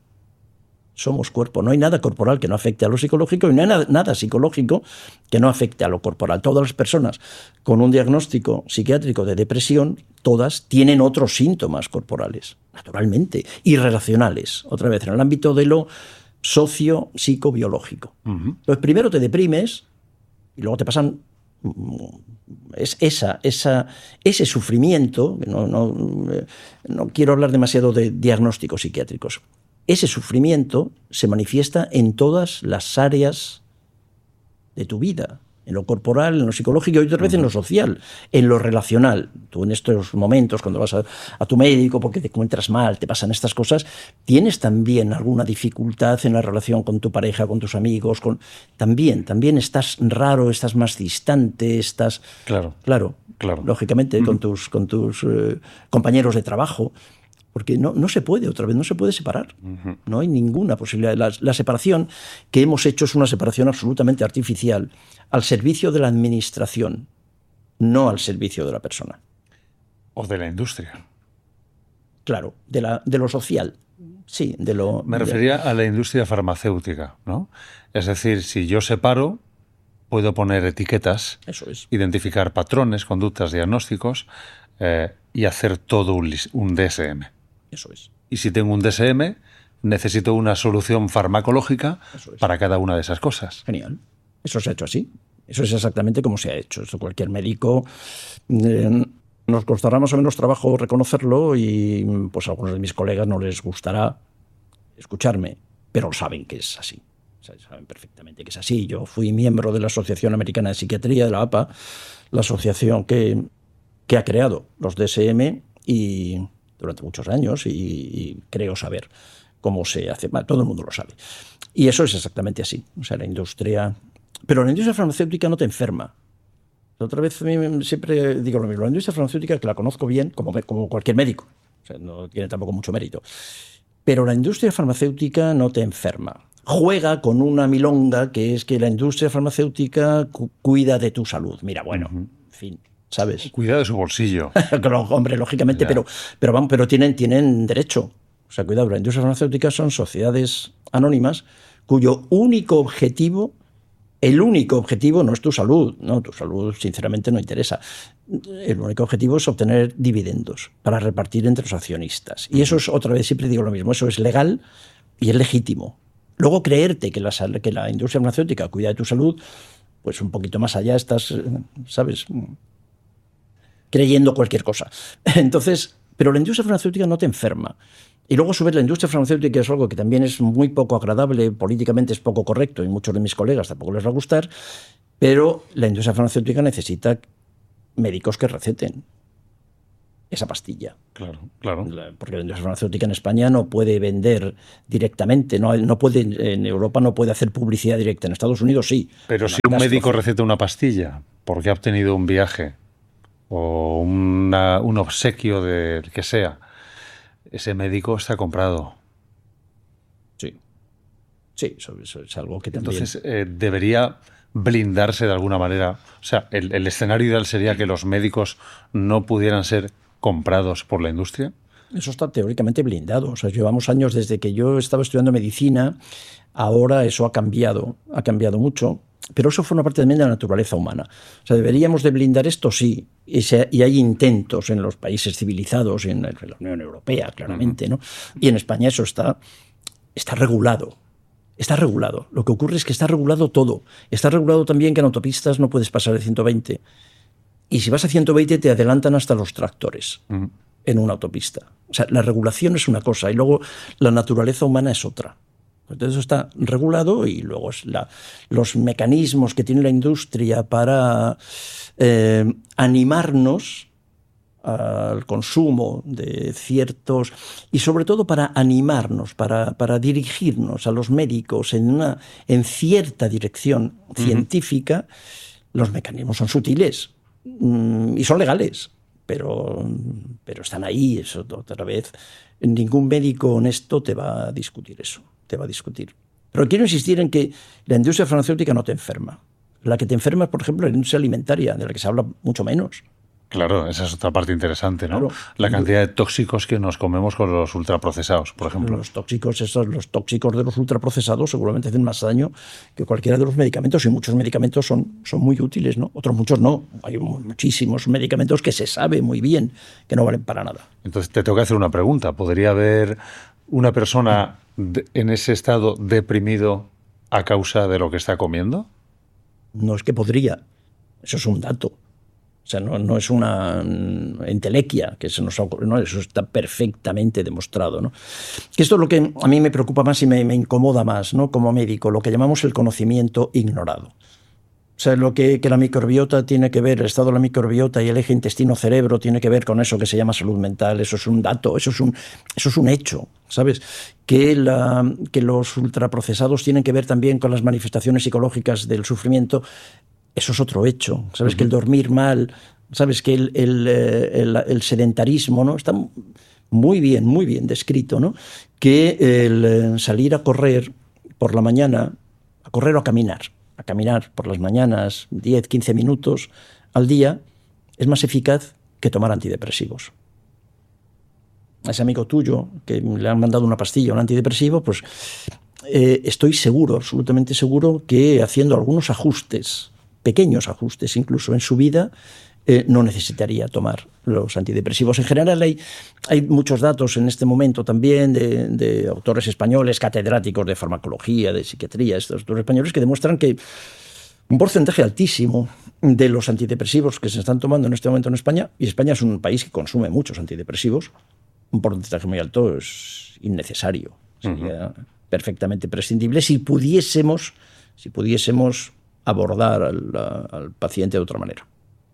Somos cuerpo. No hay nada corporal que no afecte a lo psicológico y no hay nada, nada psicológico que no afecte a lo corporal. Todas las personas con un diagnóstico psiquiátrico de depresión, todas tienen otros síntomas corporales, naturalmente, y relacionales. Otra vez, en el ámbito de lo socio-psicobiológico. Uh-huh. Entonces, primero te deprimes y luego te pasan es esa, esa, ese sufrimiento, no, no, no quiero hablar demasiado de diagnósticos psiquiátricos, ese sufrimiento se manifiesta en todas las áreas de tu vida, en lo corporal, en lo psicológico y otras veces en lo social, en lo relacional. Tú en estos momentos, cuando vas a, a tu médico porque te encuentras mal, te pasan estas cosas, tienes también alguna dificultad en la relación con tu pareja, con tus amigos, con también, también estás raro, estás más distante, estás... Claro, claro, claro. lógicamente, mm. con tus, con tus eh, compañeros de trabajo. Porque no, no se puede, otra vez, no se puede separar. Uh-huh. No hay ninguna posibilidad. La, la separación que hemos hecho es una separación absolutamente artificial, al servicio de la administración, no al servicio de la persona. O de la industria. Claro, de, la, de lo social. Sí, de lo... Me refería de... a la industria farmacéutica, ¿no? Es decir, si yo separo, puedo poner etiquetas, Eso es. identificar patrones, conductas, diagnósticos eh, y hacer todo un, un D S M. Eso es. Y si tengo un D S M, necesito una solución farmacológica es. para cada una de esas cosas. Genial. Eso se ha hecho así. Eso es exactamente como se ha hecho. Eso cualquier médico... Eh, nos costará más o menos trabajo reconocerlo y pues a algunos de mis colegas no les gustará escucharme, pero saben que es así. O sea, saben perfectamente que es así. Yo fui miembro de la Asociación Americana de Psiquiatría, de la A P A, la asociación que, que ha creado los D S M y... durante muchos años y, y creo saber cómo se hace. Bueno, todo el mundo lo sabe. Y eso es exactamente así. O sea, la industria... Pero la industria farmacéutica no te enferma. Otra vez siempre digo lo mismo. La industria farmacéutica, que la conozco bien, como, como cualquier médico. O sea, no tiene tampoco mucho mérito. Pero la industria farmacéutica no te enferma. Juega con una milonga que es que la industria farmacéutica cu- cuida de tu salud. Mira, bueno, uh-huh. en fin... ¿sabes? Cuida de su bolsillo. Claro, hombre, lógicamente, pero, pero, vamos, pero tienen, tienen derecho. O sea, cuidado, la industria farmacéutica son sociedades anónimas cuyo único objetivo, el único objetivo no es tu salud, no, tu salud sinceramente no interesa. El único objetivo es obtener dividendos para repartir entre los accionistas. Y eso es, otra vez, siempre digo lo mismo, eso es legal y es legítimo. Luego creerte que la, que la industria farmacéutica cuida de tu salud, pues un poquito más allá estás, ¿sabes?, creyendo cualquier cosa. Entonces, pero la industria farmacéutica no te enferma. Y luego, a su vez, la industria farmacéutica es algo que también es muy poco agradable, políticamente es poco correcto, y muchos de mis colegas tampoco les va a gustar, pero la industria farmacéutica necesita médicos que receten esa pastilla. Claro, claro. Porque la industria farmacéutica en España no puede vender directamente, no, no puede, en Europa no puede hacer publicidad directa, en Estados Unidos sí. Pero si un médico receta una pastilla porque ha obtenido un viaje o una, un obsequio del que sea, ese médico está comprado. Sí, sí, eso, eso es algo que también... Entonces, eh, debería blindarse de alguna manera. O sea, el, el escenario ideal sería que los médicos no pudieran ser comprados por la industria. Eso está teóricamente blindado. O sea, llevamos años desde que yo estaba estudiando medicina, ahora eso ha cambiado, ha cambiado mucho, pero eso forma parte también de la naturaleza humana. O sea, ¿deberíamos de blindar esto? Sí. Y, se, y hay intentos en los países civilizados, en la Unión Europea, claramente, ¿no? Y en España eso está, está regulado. Está regulado. Lo que ocurre es que está regulado todo. Está regulado también que en autopistas no puedes pasar de ciento veinte. Y si vas a ciento veinte te adelantan hasta los tractores uh-huh. en una autopista. O sea, la regulación es una cosa y luego la naturaleza humana es otra. Entonces eso está regulado y luego es la, los mecanismos que tiene la industria para eh, animarnos al consumo de ciertos... y sobre todo para animarnos, para, para dirigirnos a los médicos en, una, en cierta dirección uh-huh. científica, los mecanismos son sutiles. Y son legales, pero, pero están ahí. Eso otra vez, ningún médico honesto te va a discutir eso, te va a discutir. Pero quiero insistir en que la industria farmacéutica no te enferma. La que te enferma es, por ejemplo, la industria alimentaria, de la que se habla mucho menos. Claro, esa es otra parte interesante, ¿no? Claro. La cantidad de tóxicos que nos comemos con los ultraprocesados, por ejemplo. Los tóxicos, esos, los tóxicos de los ultraprocesados seguramente hacen más daño que cualquiera de los medicamentos, y muchos medicamentos son, son muy útiles, ¿no? Otros muchos no. Hay muchísimos medicamentos que se sabe muy bien que no valen para nada. Entonces te tengo que hacer una pregunta. ¿Podría haber una persona de, en ese estado deprimido a causa de lo que está comiendo? No es que podría. Eso es un dato. O sea, no, no es una entelequia que se nos ha ocurrido, no, eso está perfectamente demostrado, ¿no? Que esto es lo que a mí me preocupa más y me, me incomoda más, ¿no? Como médico, lo que llamamos el conocimiento ignorado. O sea, lo que, que la microbiota tiene que ver, el estado de la microbiota y el eje intestino-cerebro tiene que ver con eso que se llama salud mental, eso es un dato, eso es un, eso es un hecho, ¿sabes? Que, la, que los ultraprocesados tienen que ver también con las manifestaciones psicológicas del sufrimiento. Eso es otro hecho. Sabes uh-huh. que el dormir mal, sabes que el, el, el, el sedentarismo, ¿no? Está muy bien, muy bien descrito, ¿no? Que el salir a correr por la mañana, a correr o a caminar, a caminar por las mañanas diez, quince minutos al día, es más eficaz que tomar antidepresivos. A ese amigo tuyo que le han mandado una pastilla, un antidepresivo, pues eh, estoy seguro, absolutamente seguro, que haciendo algunos ajustes, pequeños ajustes incluso en su vida, eh, no necesitaría tomar los antidepresivos. En general hay, hay muchos datos en este momento también de, de autores españoles, catedráticos de farmacología, de psiquiatría, estos autores españoles que demuestran que un porcentaje altísimo de los antidepresivos que se están tomando en este momento en España, y España es un país que consume muchos antidepresivos, un porcentaje muy alto es innecesario, sería uh-huh. perfectamente prescindible si pudiésemos, si pudiésemos abordar al, al paciente de otra manera.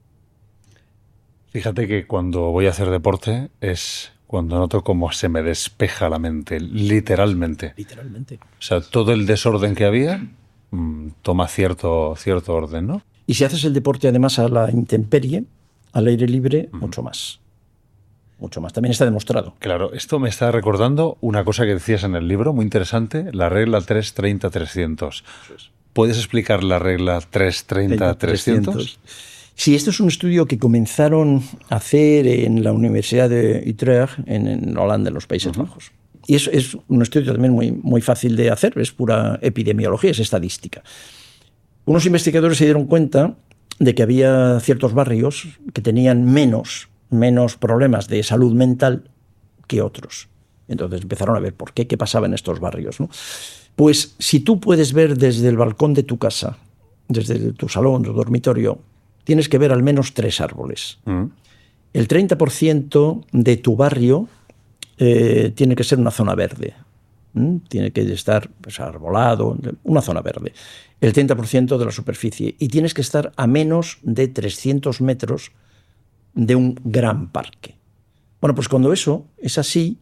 Fíjate que cuando voy a hacer deporte es cuando noto cómo se me despeja la mente, literalmente. Literalmente. O sea, todo el desorden que había mmm, toma cierto, cierto orden, ¿no? Y si haces el deporte además a la intemperie, al aire libre, uh-huh. mucho más. Mucho más. También está demostrado. Claro, esto me está recordando una cosa que decías en el libro, muy interesante, la regla tres treinta trescientos. Eso es. ¿Puedes explicar la regla tres treinta trescientos? Sí, esto es un estudio que comenzaron a hacer en la Universidad de Utrecht, en, en Holanda, en los Países uh-huh. Bajos. Y es, es un estudio también muy, muy fácil de hacer, es pura epidemiología, es estadística. Unos investigadores se dieron cuenta de que había ciertos barrios que tenían menos, menos problemas de salud mental que otros. Entonces empezaron a ver por qué, qué pasaba en estos barrios, ¿no? Pues si tú puedes ver desde el balcón de tu casa, desde tu salón, tu dormitorio, tienes que ver al menos tres árboles. Mm. El treinta por ciento de tu barrio eh, tiene que ser una zona verde. ¿Mm? Tiene que estar pues, arbolado, una zona verde. El treinta por ciento de la superficie. Y tienes que estar a menos de trescientos metros de un gran parque. Bueno, pues cuando eso es así,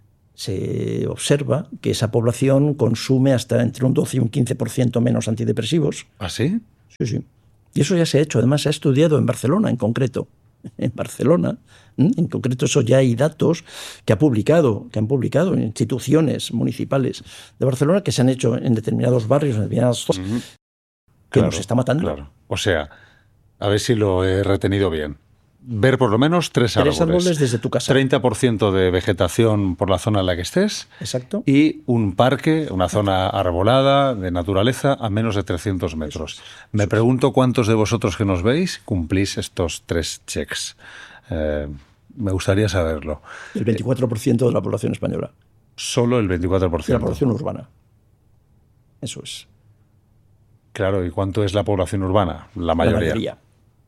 se observa que esa población consume hasta entre un doce y un quince por ciento menos antidepresivos. ¿Ah, sí? Sí, sí. Y eso ya se ha hecho. Además, se ha estudiado en Barcelona, en concreto. En Barcelona, en concreto, eso ya hay datos que ha publicado, que han publicado en instituciones municipales de Barcelona que se han hecho en determinados barrios, en determinadas zonas, uh-huh. que claro, nos está matando. Claro. O sea, a ver si lo he retenido bien. Ver por lo menos tres, tres árboles. árboles desde tu casa. treinta por ciento de vegetación por la zona en la que estés. Exacto. Y un parque, una zona arbolada, de naturaleza, a menos de trescientos metros. Eso es, eso Me pregunto cuántos de vosotros que nos veis cumplís estos tres checks. Eh, me gustaría saberlo. El veinticuatro por ciento de la población española. Solo el veinticuatro por ciento. De la población urbana. Eso es. Claro, ¿y cuánto es la población urbana? La mayoría. La mayoría.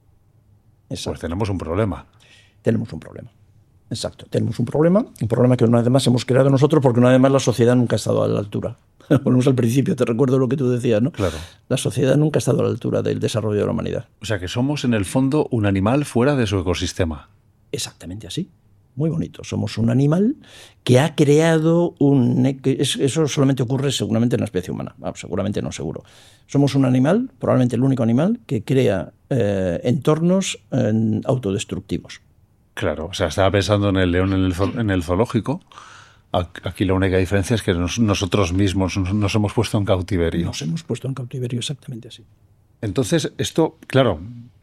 Exacto. Pues tenemos un problema. Tenemos un problema. Exacto. Tenemos un problema. Un problema que una vez más hemos creado nosotros porque una vez más la sociedad nunca ha estado a la altura. Volvemos al principio, te recuerdo lo que tú decías, ¿no? Claro. La sociedad nunca ha estado a la altura del desarrollo de la humanidad. O sea que somos en el fondo un animal fuera de su ecosistema. Exactamente así. Muy bonito. Somos un animal que ha creado un... Eso solamente ocurre seguramente en la especie humana. Ah, seguramente no, seguro. Somos un animal, probablemente el único animal, que crea eh, entornos eh, autodestructivos. Claro, o sea, estaba pensando en el león en el, en el zoológico. Aquí la única diferencia es que nos, nosotros mismos nos hemos puesto en cautiverio. Nos hemos puesto en cautiverio, exactamente así. Entonces, esto, claro,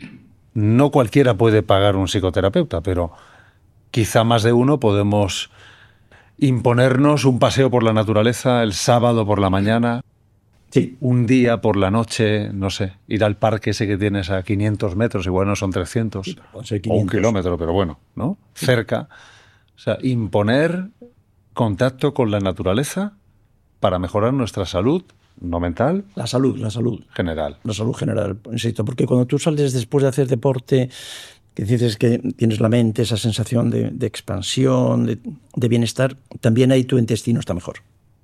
no cualquiera puede pagar un psicoterapeuta, pero... Quizá más de uno podemos imponernos un paseo por la naturaleza el sábado por la mañana, sí. Un día por la noche, no sé, ir al parque ese que tienes a quinientos metros, igual no son trescientos, sí, puede ser quinientos. O un kilómetro, pero bueno, ¿no? Sí. Cerca. O sea, imponer contacto con la naturaleza para mejorar nuestra salud, no mental. La salud, la salud. General. La salud general, insisto, porque cuando tú sales después de hacer deporte... que dices que tienes la mente, esa sensación de, de expansión, de, de bienestar, también ahí tu intestino está mejor.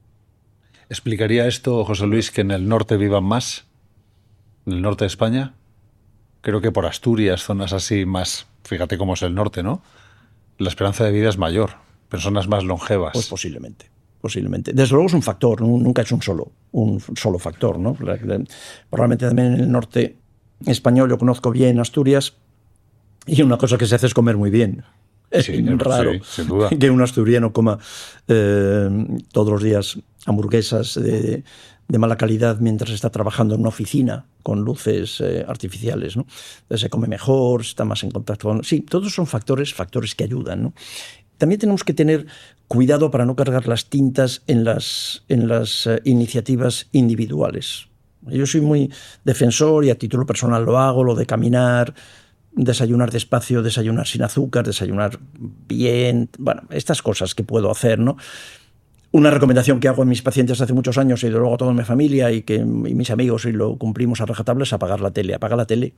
¿Explicaría esto, José Luis, que en el norte vivan más? ¿En el norte de España? Creo que por Asturias, zonas así más... Fíjate cómo es el norte, ¿no? La esperanza de vida es mayor, personas más longevas. Pues posiblemente, posiblemente. Desde luego es un factor, nunca es un solo, un solo factor, ¿no? Probablemente también en el norte español, yo conozco bien Asturias, y una cosa que se hace es comer muy bien. Sí, es raro sí, sin duda. que un asturiano coma eh, todos los días hamburguesas de, de mala calidad mientras está trabajando en una oficina con luces eh, artificiales, ¿no? Entonces se come mejor, está más en contacto con... Sí, todos son factores, factores que ayudan, ¿no? También tenemos que tener cuidado para no cargar las tintas en las, en las uh, iniciativas individuales. Yo soy muy defensor y a título personal lo hago, lo de caminar... desayunar despacio, desayunar sin azúcar, desayunar bien, bueno, estas cosas que puedo hacer, ¿no? Una recomendación que hago en mis pacientes hace muchos años y luego a toda mi familia y que y mis amigos y lo cumplimos a rajatabla es apagar la tele. Apaga la tele.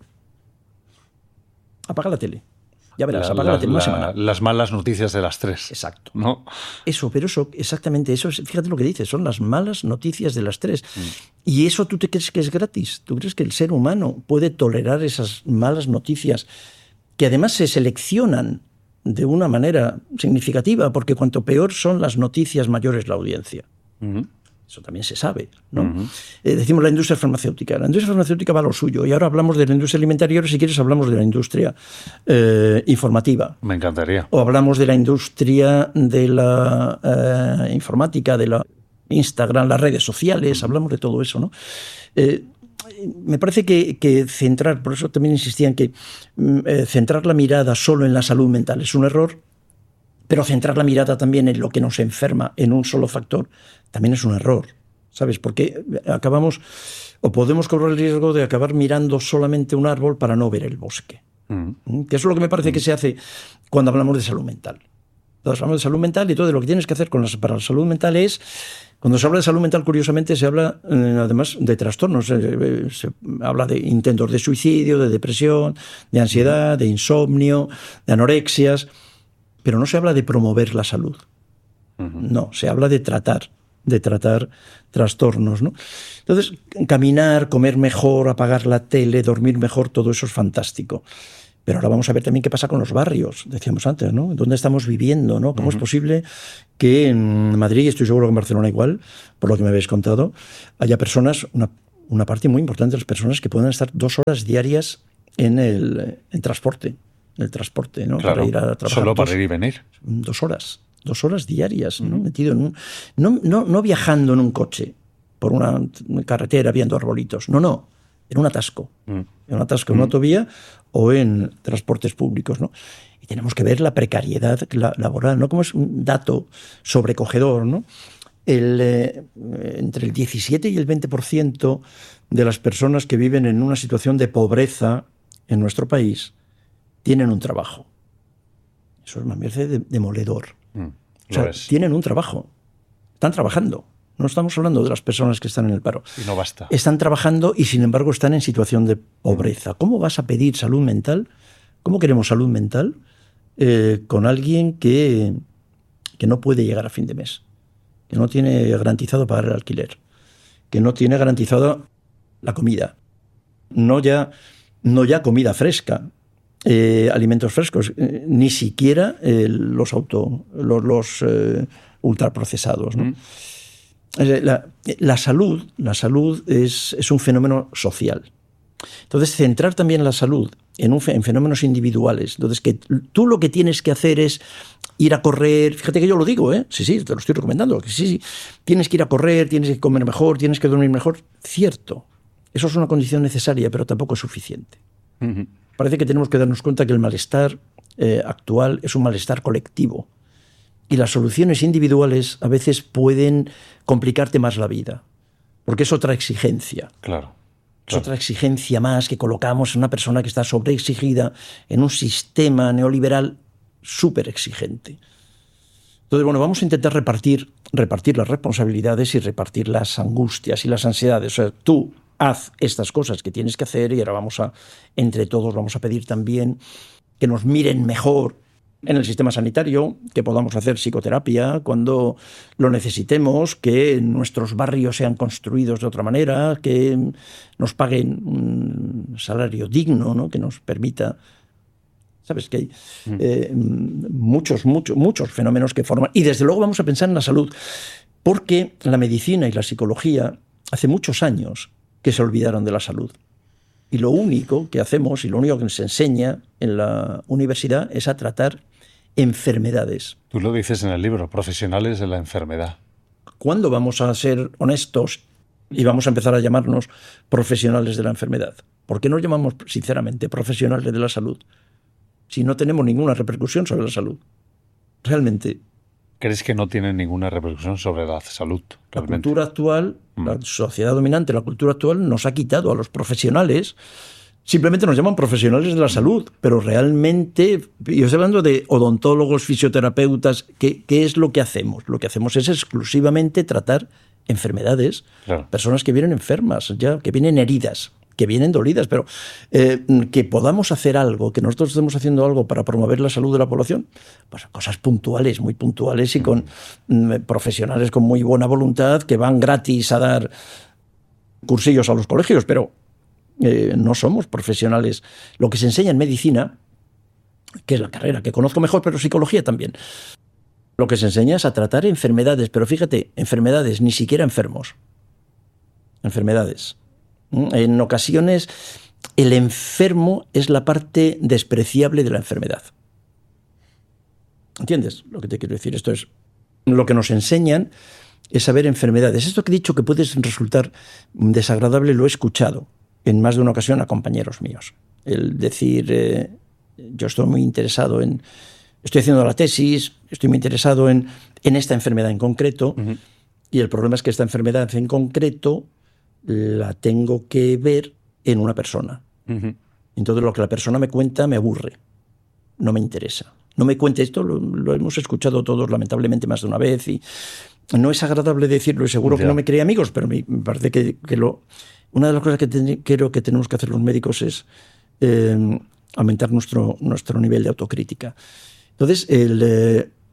Apaga la tele. Ya verás, la, apaga la, la tele una la, semana. Las malas noticias de las tres. Exacto. ¿No? Eso, pero eso, exactamente, eso es, fíjate lo que dices, son las malas noticias de las tres. Mm. Y eso tú te crees que es gratis. ¿Tú crees que el ser humano puede tolerar esas malas noticias que además se seleccionan de una manera significativa? Porque cuanto peor son las noticias, mayor es la audiencia. Mm-hmm. Eso también se sabe, ¿no? Uh-huh. Eh, decimos la industria farmacéutica. La industria farmacéutica va a lo suyo. Y ahora hablamos de la industria alimentaria. Ahora, si quieres, hablamos de la industria eh, informativa. Me encantaría. O hablamos de la industria de la eh, informática, de la Instagram, las redes sociales. Uh-huh. Hablamos de todo eso, ¿no? Eh, me parece que, que centrar, por eso también insistía en que eh, centrar la mirada solo en la salud mental es un error. Pero centrar la mirada también en lo que nos enferma en un solo factor también es un error, ¿sabes? Porque acabamos o podemos correr el riesgo de acabar mirando solamente un árbol para no ver el bosque. Mm. Que eso es lo que me parece mm. que se hace cuando hablamos de salud mental. Entonces hablamos de salud mental y todo lo que tienes que hacer con las, para la salud mental es... Cuando se habla de salud mental, curiosamente, se habla eh, además de trastornos. Se, se habla de intentos de suicidio, de depresión, de ansiedad, de insomnio, de anorexias... Pero no se habla de promover la salud. Uh-huh. No, se habla de tratar, de tratar trastornos, ¿no? Entonces, caminar, comer mejor, apagar la tele, dormir mejor, todo eso es fantástico. Pero ahora vamos a ver también qué pasa con los barrios, decíamos antes, ¿no? ¿Dónde estamos viviendo, ¿no? ¿Cómo uh-huh. es posible que en Madrid, y estoy seguro que en Barcelona igual, por lo que me habéis contado, haya personas, una, una parte muy importante de las personas que puedan estar dos horas diarias en el en transporte, en el transporte, ¿no? Claro, para ir a trabajar. Solo para dos, ir y venir. Dos horas, dos horas diarias, uh-huh. ¿no? Metido en un, no, no, no viajando en un coche por una carretera viendo arbolitos, no, no, en un atasco, uh-huh. en un atasco, en una autovía o en transportes públicos, ¿no? Y tenemos que ver la precariedad laboral, ¿no? Como es un dato sobrecogedor, ¿no? El, eh, entre el diecisiete y el veinte por ciento de las personas que viven en una situación de pobreza en nuestro país tienen un trabajo. Eso es, me parece de, demoledor. Mm, o sea, es. Tienen un trabajo. Están trabajando. No estamos hablando de las personas que están en el paro. Y no basta. Están trabajando y, sin embargo, están en situación de pobreza. ¿Cómo vas a pedir salud mental? ¿Cómo queremos salud mental eh, con alguien que, que no puede llegar a fin de mes? Que no tiene garantizado pagar el alquiler. Que no tiene garantizado la comida. No ya, no ya comida fresca, eh, alimentos frescos, eh, ni siquiera eh, los, auto, los, los eh, ultraprocesados, ¿no? Mm. La, la salud, la salud es, es un fenómeno social. Entonces, centrar también la salud en, un, en fenómenos individuales. Entonces, que tú lo que tienes que hacer es ir a correr. Fíjate que yo lo digo, ¿eh? Sí, sí, te lo estoy recomendando. Que sí, sí. Tienes que ir a correr, tienes que comer mejor, tienes que dormir mejor. Cierto. Eso es una condición necesaria, pero tampoco es suficiente. Uh-huh. Parece que tenemos que darnos cuenta que el malestar eh, actual es un malestar colectivo. Y las soluciones individuales a veces pueden complicarte más la vida, porque es otra exigencia. Claro, claro. Es otra exigencia más que colocamos en una persona que está sobreexigida en un sistema neoliberal súper exigente. Entonces, bueno, vamos a intentar repartir, repartir las responsabilidades y repartir las angustias y las ansiedades. O sea, tú haz estas cosas que tienes que hacer y ahora vamos a, entre todos, vamos a pedir también que nos miren mejor en el sistema sanitario, que podamos hacer psicoterapia cuando lo necesitemos, que nuestros barrios sean construidos de otra manera, que nos paguen un salario digno, ¿no? Que nos permita... ¿Sabes? Que hay eh, muchos, muchos, muchos fenómenos que forman... Y desde luego vamos a pensar en la salud, porque la medicina y la psicología hace muchos años que se olvidaron de la salud. Y lo único que hacemos y lo único que nos enseña en la universidad es a tratar enfermedades. Tú lo dices en el libro, profesionales de la enfermedad. ¿Cuándo vamos a ser honestos y vamos a empezar a llamarnos profesionales de la enfermedad? ¿Por qué nos llamamos, sinceramente, profesionales de la salud si no tenemos ninguna repercusión sobre la salud? Realmente. ¿Crees que no tienen ninguna repercusión sobre la salud? Realmente? La cultura actual, mm. la sociedad dominante, la cultura actual nos ha quitado a los profesionales. Simplemente nos llaman profesionales de la salud, pero realmente, yo estoy hablando de odontólogos, fisioterapeutas, ¿qué, qué es lo que hacemos? Lo que hacemos es exclusivamente tratar enfermedades, claro. Personas que vienen enfermas, ya, que vienen heridas, que vienen dolidas, pero eh, que podamos hacer algo, que nosotros estemos haciendo algo para promover la salud de la población, pues cosas puntuales, muy puntuales y con mm, profesionales con muy buena voluntad que van gratis a dar cursillos a los colegios, pero Eh, no somos profesionales. Lo que se enseña en medicina, que es la carrera que conozco mejor, pero psicología también, lo que se enseña es a tratar enfermedades, pero fíjate, enfermedades, ni siquiera enfermos. Enfermedades. En ocasiones, el enfermo es la parte despreciable de la enfermedad. ¿Entiendes lo que te quiero decir? Esto es lo que nos enseñan, es saber enfermedades. Esto que he dicho que puede resultar desagradable, lo he escuchado en más de una ocasión a compañeros míos. El decir, eh, yo estoy muy interesado en... Estoy haciendo la tesis, estoy muy interesado en, en esta enfermedad en concreto, uh-huh. Y el problema es que esta enfermedad en concreto la tengo que ver en una persona. Uh-huh. Entonces lo que la persona me cuenta me aburre, no me interesa. No me cuente esto, lo, lo hemos escuchado todos lamentablemente más de una vez y no es agradable decirlo y seguro yeah. que no me cree amigos, pero me, me parece que, que lo... Una de las cosas que ten, creo que tenemos que hacer los médicos es eh, aumentar nuestro, nuestro nivel de autocrítica. Entonces, el, eh,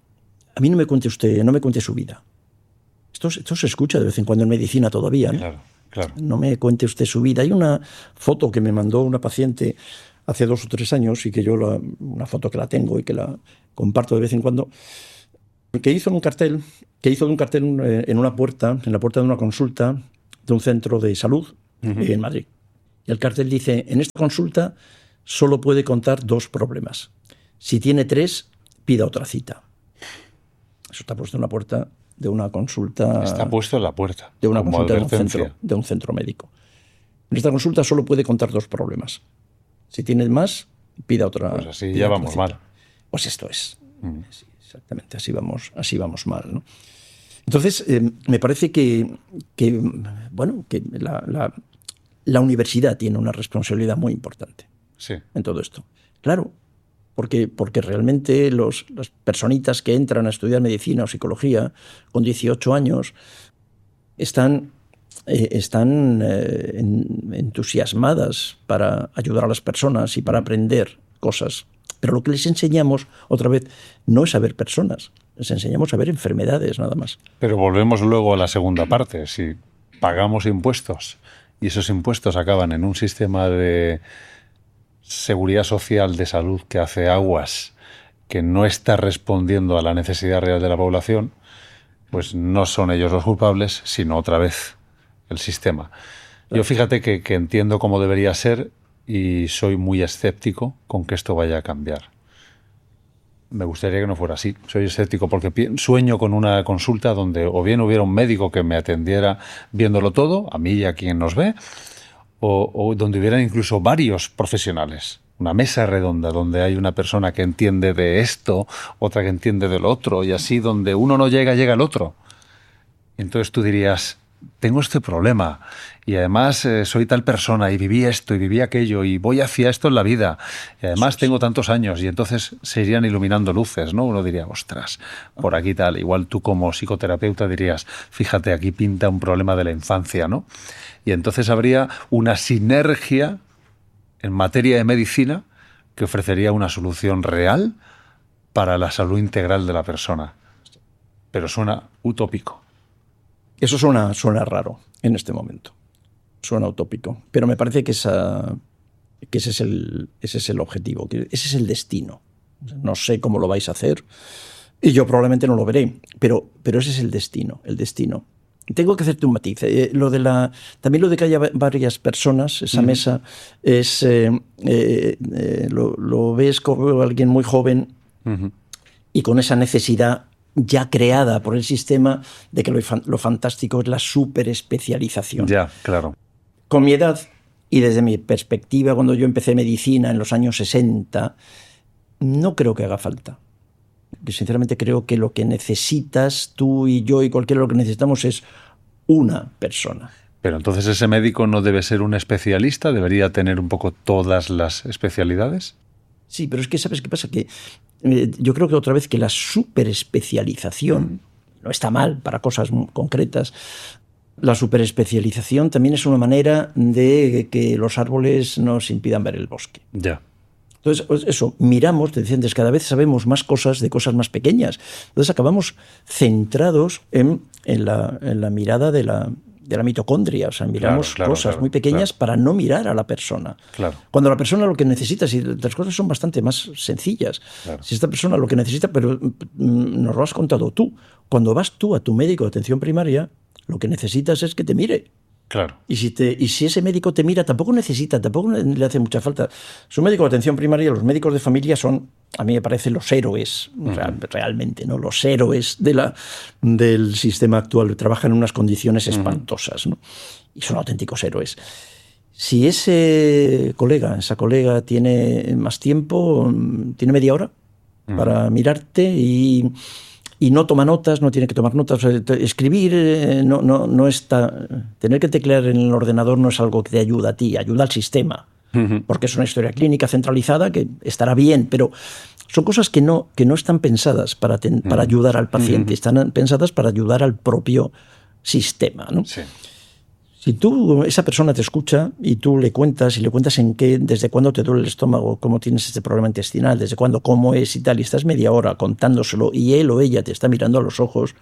a mí no me cuente usted, no me cuente su vida. Esto, esto se escucha de vez en cuando en medicina todavía, ¿no? Claro, claro. No me cuente usted su vida. Hay una foto que me mandó una paciente hace dos o tres años y que yo, la, una foto que la tengo y que la comparto de vez en cuando, que hizo un cartel, que hizo un cartel en una puerta, en la puerta de una consulta de un centro de salud uh-huh. en Madrid. Y el cartel dice, en esta consulta solo puede contar dos problemas. Si tiene tres, pida otra cita. Eso está puesto en la puerta de una consulta. Está puesto en la puerta. De una consulta de un, centro, de un centro médico. En esta consulta solo puede contar dos problemas. Si tiene más, pida otra. Pues así ya vamos mal. Pues esto es. Mm. Sí, exactamente, así vamos, así vamos mal, ¿no? Entonces, eh, me parece que, que bueno, que la, la, la universidad tiene una responsabilidad muy importante sí. en todo esto. Claro, porque, porque realmente los, las personitas que entran a estudiar medicina o psicología con dieciocho años están, eh, están eh, en, entusiasmadas para ayudar a las personas y para aprender cosas. Pero lo que les enseñamos, otra vez, no es a ver personas, les enseñamos a ver enfermedades nada más. Pero volvemos luego a la segunda parte. Si pagamos impuestos y esos impuestos acaban en un sistema de seguridad social de salud que hace aguas, que no está respondiendo a la necesidad real de la población, pues no son ellos los culpables, sino otra vez el sistema. Yo fíjate que, que entiendo cómo debería ser y soy muy escéptico con que esto vaya a cambiar. Me gustaría que no fuera así. Soy escéptico porque sueño con una consulta donde o bien hubiera un médico que me atendiera viéndolo todo, a mí y a quien nos ve, o, o donde hubieran incluso varios profesionales. Una mesa redonda donde hay una persona que entiende de esto, otra que entiende del otro, y así donde uno no llega, llega el otro. Entonces tú dirías, tengo este problema y además eh, soy tal persona y viví esto y viví aquello y voy hacia esto en la vida y además tengo tantos años, y entonces se irían iluminando luces, ¿no? Uno diría, ostras, por aquí tal. Igual tú como psicoterapeuta dirías, fíjate, aquí pinta un problema de la infancia, ¿no? Y entonces habría una sinergia en materia de medicina que ofrecería una solución real para la salud integral de la persona. Pero suena utópico. Eso suena, suena raro en este momento. Suena utópico. Pero me parece que, esa, que ese, es el, ese es el objetivo, que ese es el destino. No sé cómo lo vais a hacer y yo probablemente no lo veré, pero, pero ese es el destino, el destino. Tengo que hacerte un matiz. Eh, lo de la, también lo de que haya varias personas, esa uh-huh. mesa, es eh, eh, eh, lo, lo ves como alguien muy joven uh-huh. y con esa necesidad ya creada por el sistema de que lo, lo fantástico es la superespecialización. Ya, claro. Con mi edad y desde mi perspectiva, cuando yo empecé medicina en los años sesenta, no creo que haga falta. Yo sinceramente creo que lo que necesitas tú y yo y cualquiera, lo que necesitamos es una persona. Pero entonces ese médico no debe ser un especialista, debería tener un poco todas las especialidades. Sí, pero es que ¿sabes qué pasa? Que eh, yo creo que otra vez que la superespecialización no está mal para cosas muy concretas. La superespecialización también es una manera de que los árboles nos impidan ver el bosque. Ya. Entonces, eso, miramos, te decía antes, cada vez sabemos más cosas de cosas más pequeñas. Entonces acabamos centrados en, en, la, en la mirada de la, de la mitocondria. O sea, miramos claro, claro, cosas claro, muy pequeñas claro. para no mirar a la persona. Claro. Cuando la persona lo que necesita, si las cosas son bastante más sencillas. Claro. Si esta persona lo que necesita, pero nos lo has contado tú, cuando vas tú a tu médico de atención primaria, lo que necesitas es que te mire. Claro. Y si, te, y si ese médico te mira, tampoco necesita, tampoco le hace mucha falta. Su médico de atención primaria, los médicos de familia son, a mí me parece, los héroes, uh-huh. real, realmente, ¿no? Los héroes de la, del sistema actual. Trabajan en unas condiciones espantosas, ¿no? Y son auténticos héroes. Si ese colega, esa colega tiene más tiempo, tiene media hora uh-huh. para mirarte y... Y no toma notas, no tiene que tomar notas. Escribir eh, no, no, no está... Tener que teclear en el ordenador no es algo que te ayuda a ti, ayuda al sistema. Uh-huh. Porque es una historia clínica centralizada que estará bien, pero son cosas que no, que no están pensadas para, ten, uh-huh. para ayudar al paciente, uh-huh. están pensadas para ayudar al propio sistema, ¿no? Sí. Si tú, esa persona te escucha y tú le cuentas, y le cuentas en qué, desde cuándo te duele el estómago, cómo tienes este problema intestinal, desde cuándo, cómo es y tal, y estás media hora contándoselo y él o ella te está mirando a los ojos,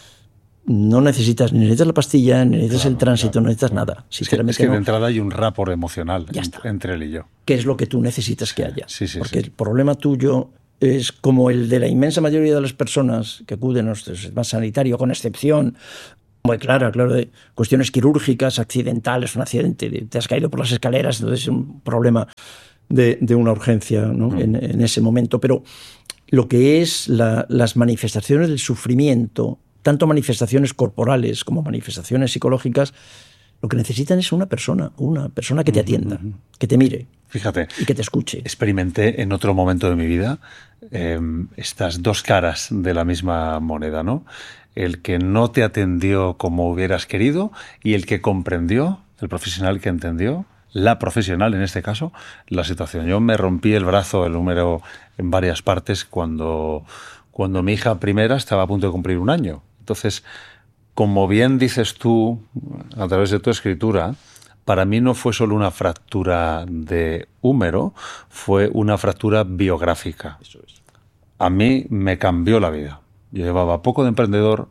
no necesitas ni necesitas la pastilla, ni necesitas claro, el tránsito, claro, no necesitas claro. nada. Es que, es que no. de entrada hay un rapport emocional en, entre él y yo. ¿Qué es lo que tú necesitas sí, que haya? Sí, sí, Porque sí. el problema tuyo es como el de la inmensa mayoría de las personas que acuden a nuestro sistema sanitario, con excepción muy clara, claro, de cuestiones quirúrgicas, accidentales, un accidente, te has caído por las escaleras, entonces es un problema de, de una urgencia, ¿no? mm. en, en ese momento. Pero lo que es la, las manifestaciones del sufrimiento, tanto manifestaciones corporales como manifestaciones psicológicas, lo que necesitan es una persona, una persona que te atienda, uh-huh. que te mire. Fíjate, y que te escuche. Experimenté en otro momento de mi vida eh, estas dos caras de la misma moneda, ¿no? El que no te atendió como hubieras querido y el que comprendió, el profesional que entendió, la profesional en este caso, la situación. Yo me rompí el brazo, el húmero, en varias partes cuando, cuando mi hija primera estaba a punto de cumplir un año. Entonces, como bien dices tú a través de tu escritura, para mí no fue solo una fractura de húmero, fue una fractura biográfica. Eso es. A mí me cambió la vida. Yo llevaba poco de emprendedor,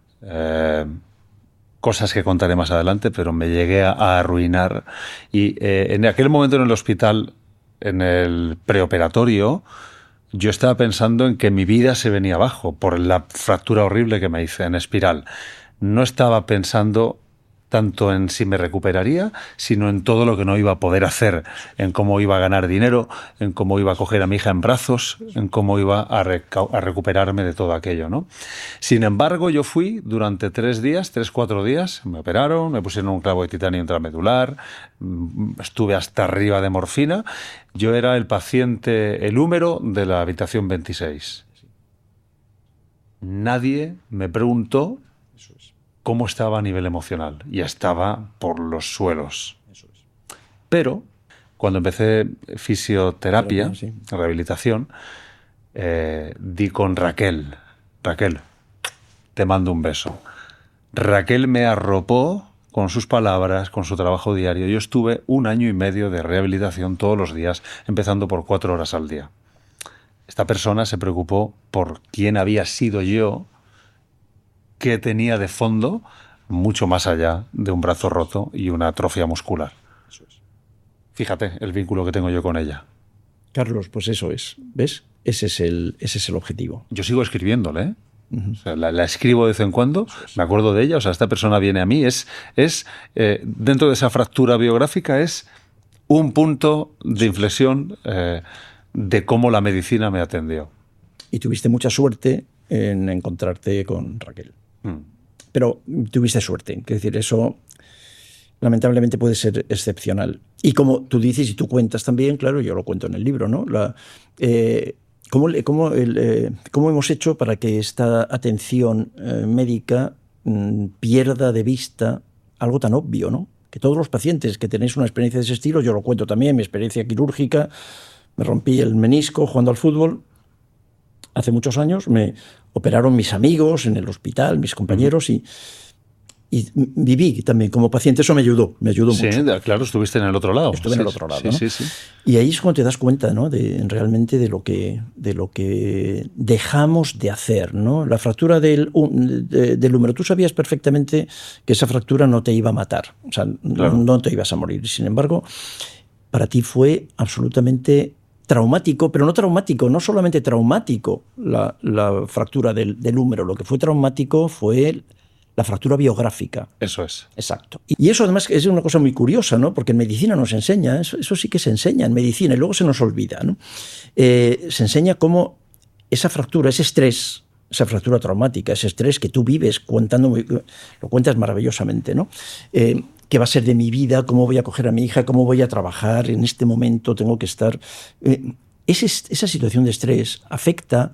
eh, cosas que contaré más adelante, pero me llegué a, a arruinar. Y eh, en aquel momento en el hospital, en el preoperatorio, yo estaba pensando en que mi vida se venía abajo por la fractura horrible que me hice en espiral. No estaba pensando tanto en si me recuperaría, sino en todo lo que no iba a poder hacer, en cómo iba a ganar dinero, en cómo iba a coger a mi hija en brazos, en cómo iba a, reca- a recuperarme de todo aquello, ¿no? Sin embargo, yo fui durante tres días, tres, cuatro días, me operaron, me pusieron un clavo de titanio intramedular, estuve hasta arriba de morfina. Yo era el paciente, el húmero de la habitación veintiséis. Nadie me preguntó cómo estaba a nivel emocional, y estaba por los suelos. Eso es. Pero cuando empecé fisioterapia, sí. rehabilitación, eh, di con Raquel. Raquel, te mando un beso. Raquel me arropó con sus palabras, con su trabajo diario. Yo estuve un año y medio de rehabilitación todos los días, empezando por cuatro horas al día. Esta persona se preocupó por quién había sido yo, que tenía de fondo mucho más allá de un brazo roto y una atrofia muscular. Eso es. Fíjate el vínculo que tengo yo con ella. Carlos, pues eso es, ¿ves? Ese es el, ese es el objetivo. Yo sigo escribiéndole, ¿eh? Uh-huh. O sea, la, la escribo de vez en cuando, me acuerdo de ella, o sea, esta persona viene a mí, es, es eh, dentro de esa fractura biográfica es un punto de inflexión eh, de cómo la medicina me atendió. Y tuviste mucha suerte en encontrarte con Raquel. Mm. Pero tuviste suerte, es decir, eso lamentablemente puede ser excepcional. Y como tú dices y tú cuentas también, claro, yo lo cuento en el libro, ¿no? La, eh, ¿cómo, cómo, el, eh, ¿Cómo hemos hecho para que esta atención eh, médica mm, pierda de vista algo tan obvio, ¿no? Que todos los pacientes que tenéis una experiencia de ese estilo, yo lo cuento también, mi experiencia quirúrgica, me rompí el menisco jugando al fútbol. Hace muchos años me operaron mis amigos en el hospital, mis compañeros, y, y viví también como paciente. Eso me ayudó, me ayudó sí, mucho. Sí, claro, estuviste en el otro lado. Estuve sí, en el otro lado, sí, ¿no? sí, sí. Y ahí es cuando te das cuenta, ¿no? De, realmente de lo, que, de lo que dejamos de hacer, ¿no? La fractura del, de, del húmero. Tú sabías perfectamente que esa fractura no te iba a matar, o sea, claro. no, no te ibas a morir. Sin embargo, para ti fue absolutamente traumático, pero no traumático, no solamente traumático la, la fractura del, del húmero, lo que fue traumático fue la fractura biográfica. Eso es. Exacto. Y eso además es una cosa muy curiosa, ¿no? Porque en medicina nos enseña, eso, eso sí que se enseña en medicina y luego se nos olvida, ¿no? Eh, se enseña cómo esa fractura, ese estrés, esa fractura traumática, ese estrés que tú vives contando, lo cuentas maravillosamente, ¿no? Eh, ¿Qué va a ser de mi vida? ¿Cómo voy a coger a mi hija? ¿Cómo voy a trabajar? En este momento tengo que estar... Eh, ese, esa situación de estrés afecta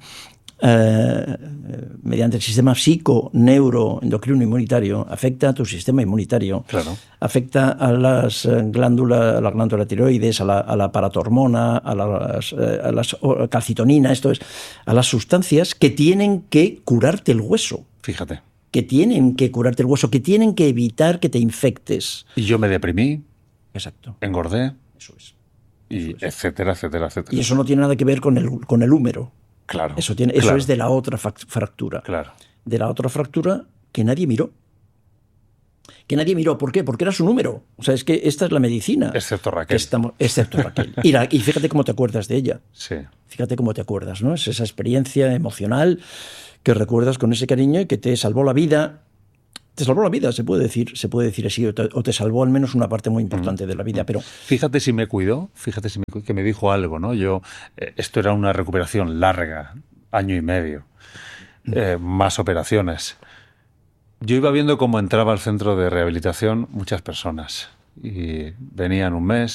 eh, mediante el sistema psico, neuro, endocrino inmunitario, afecta a tu sistema inmunitario, claro. afecta a las glándulas, a la glándula tiroides, a la, a la paratormona, a las, a las calcitonina, esto es, a las sustancias que tienen que curarte el hueso. Fíjate. que tienen que curarte el hueso, que tienen que evitar que te infectes. Y yo me deprimí. Exacto. Engordé. Eso es. Y Eso es. etcétera, etcétera, etcétera. Y eso no tiene nada que ver con el, con el húmero. Claro. Eso, tiene, eso claro. es de la otra fractura. Claro. De la otra fractura que nadie miró. Que nadie miró. ¿Por qué? Porque era su número. O sea, es que esta es la medicina. Excepto Raquel. Estamos, excepto Raquel. Y, la, y fíjate cómo te acuerdas de ella. Sí. Fíjate cómo te acuerdas, ¿no? Es esa experiencia emocional que recuerdas con ese cariño y que te salvó la vida. Te salvó la vida, se puede decir, se puede decir así, o te, o te salvó al menos una parte muy importante mm. de la vida. Pero fíjate si me cuidó, fíjate si me, que me dijo algo, ¿no? Yo, eh, esto era una recuperación larga, año y medio, eh, más operaciones. Yo iba viendo cómo entraba al centro de rehabilitación muchas personas y venían un mes,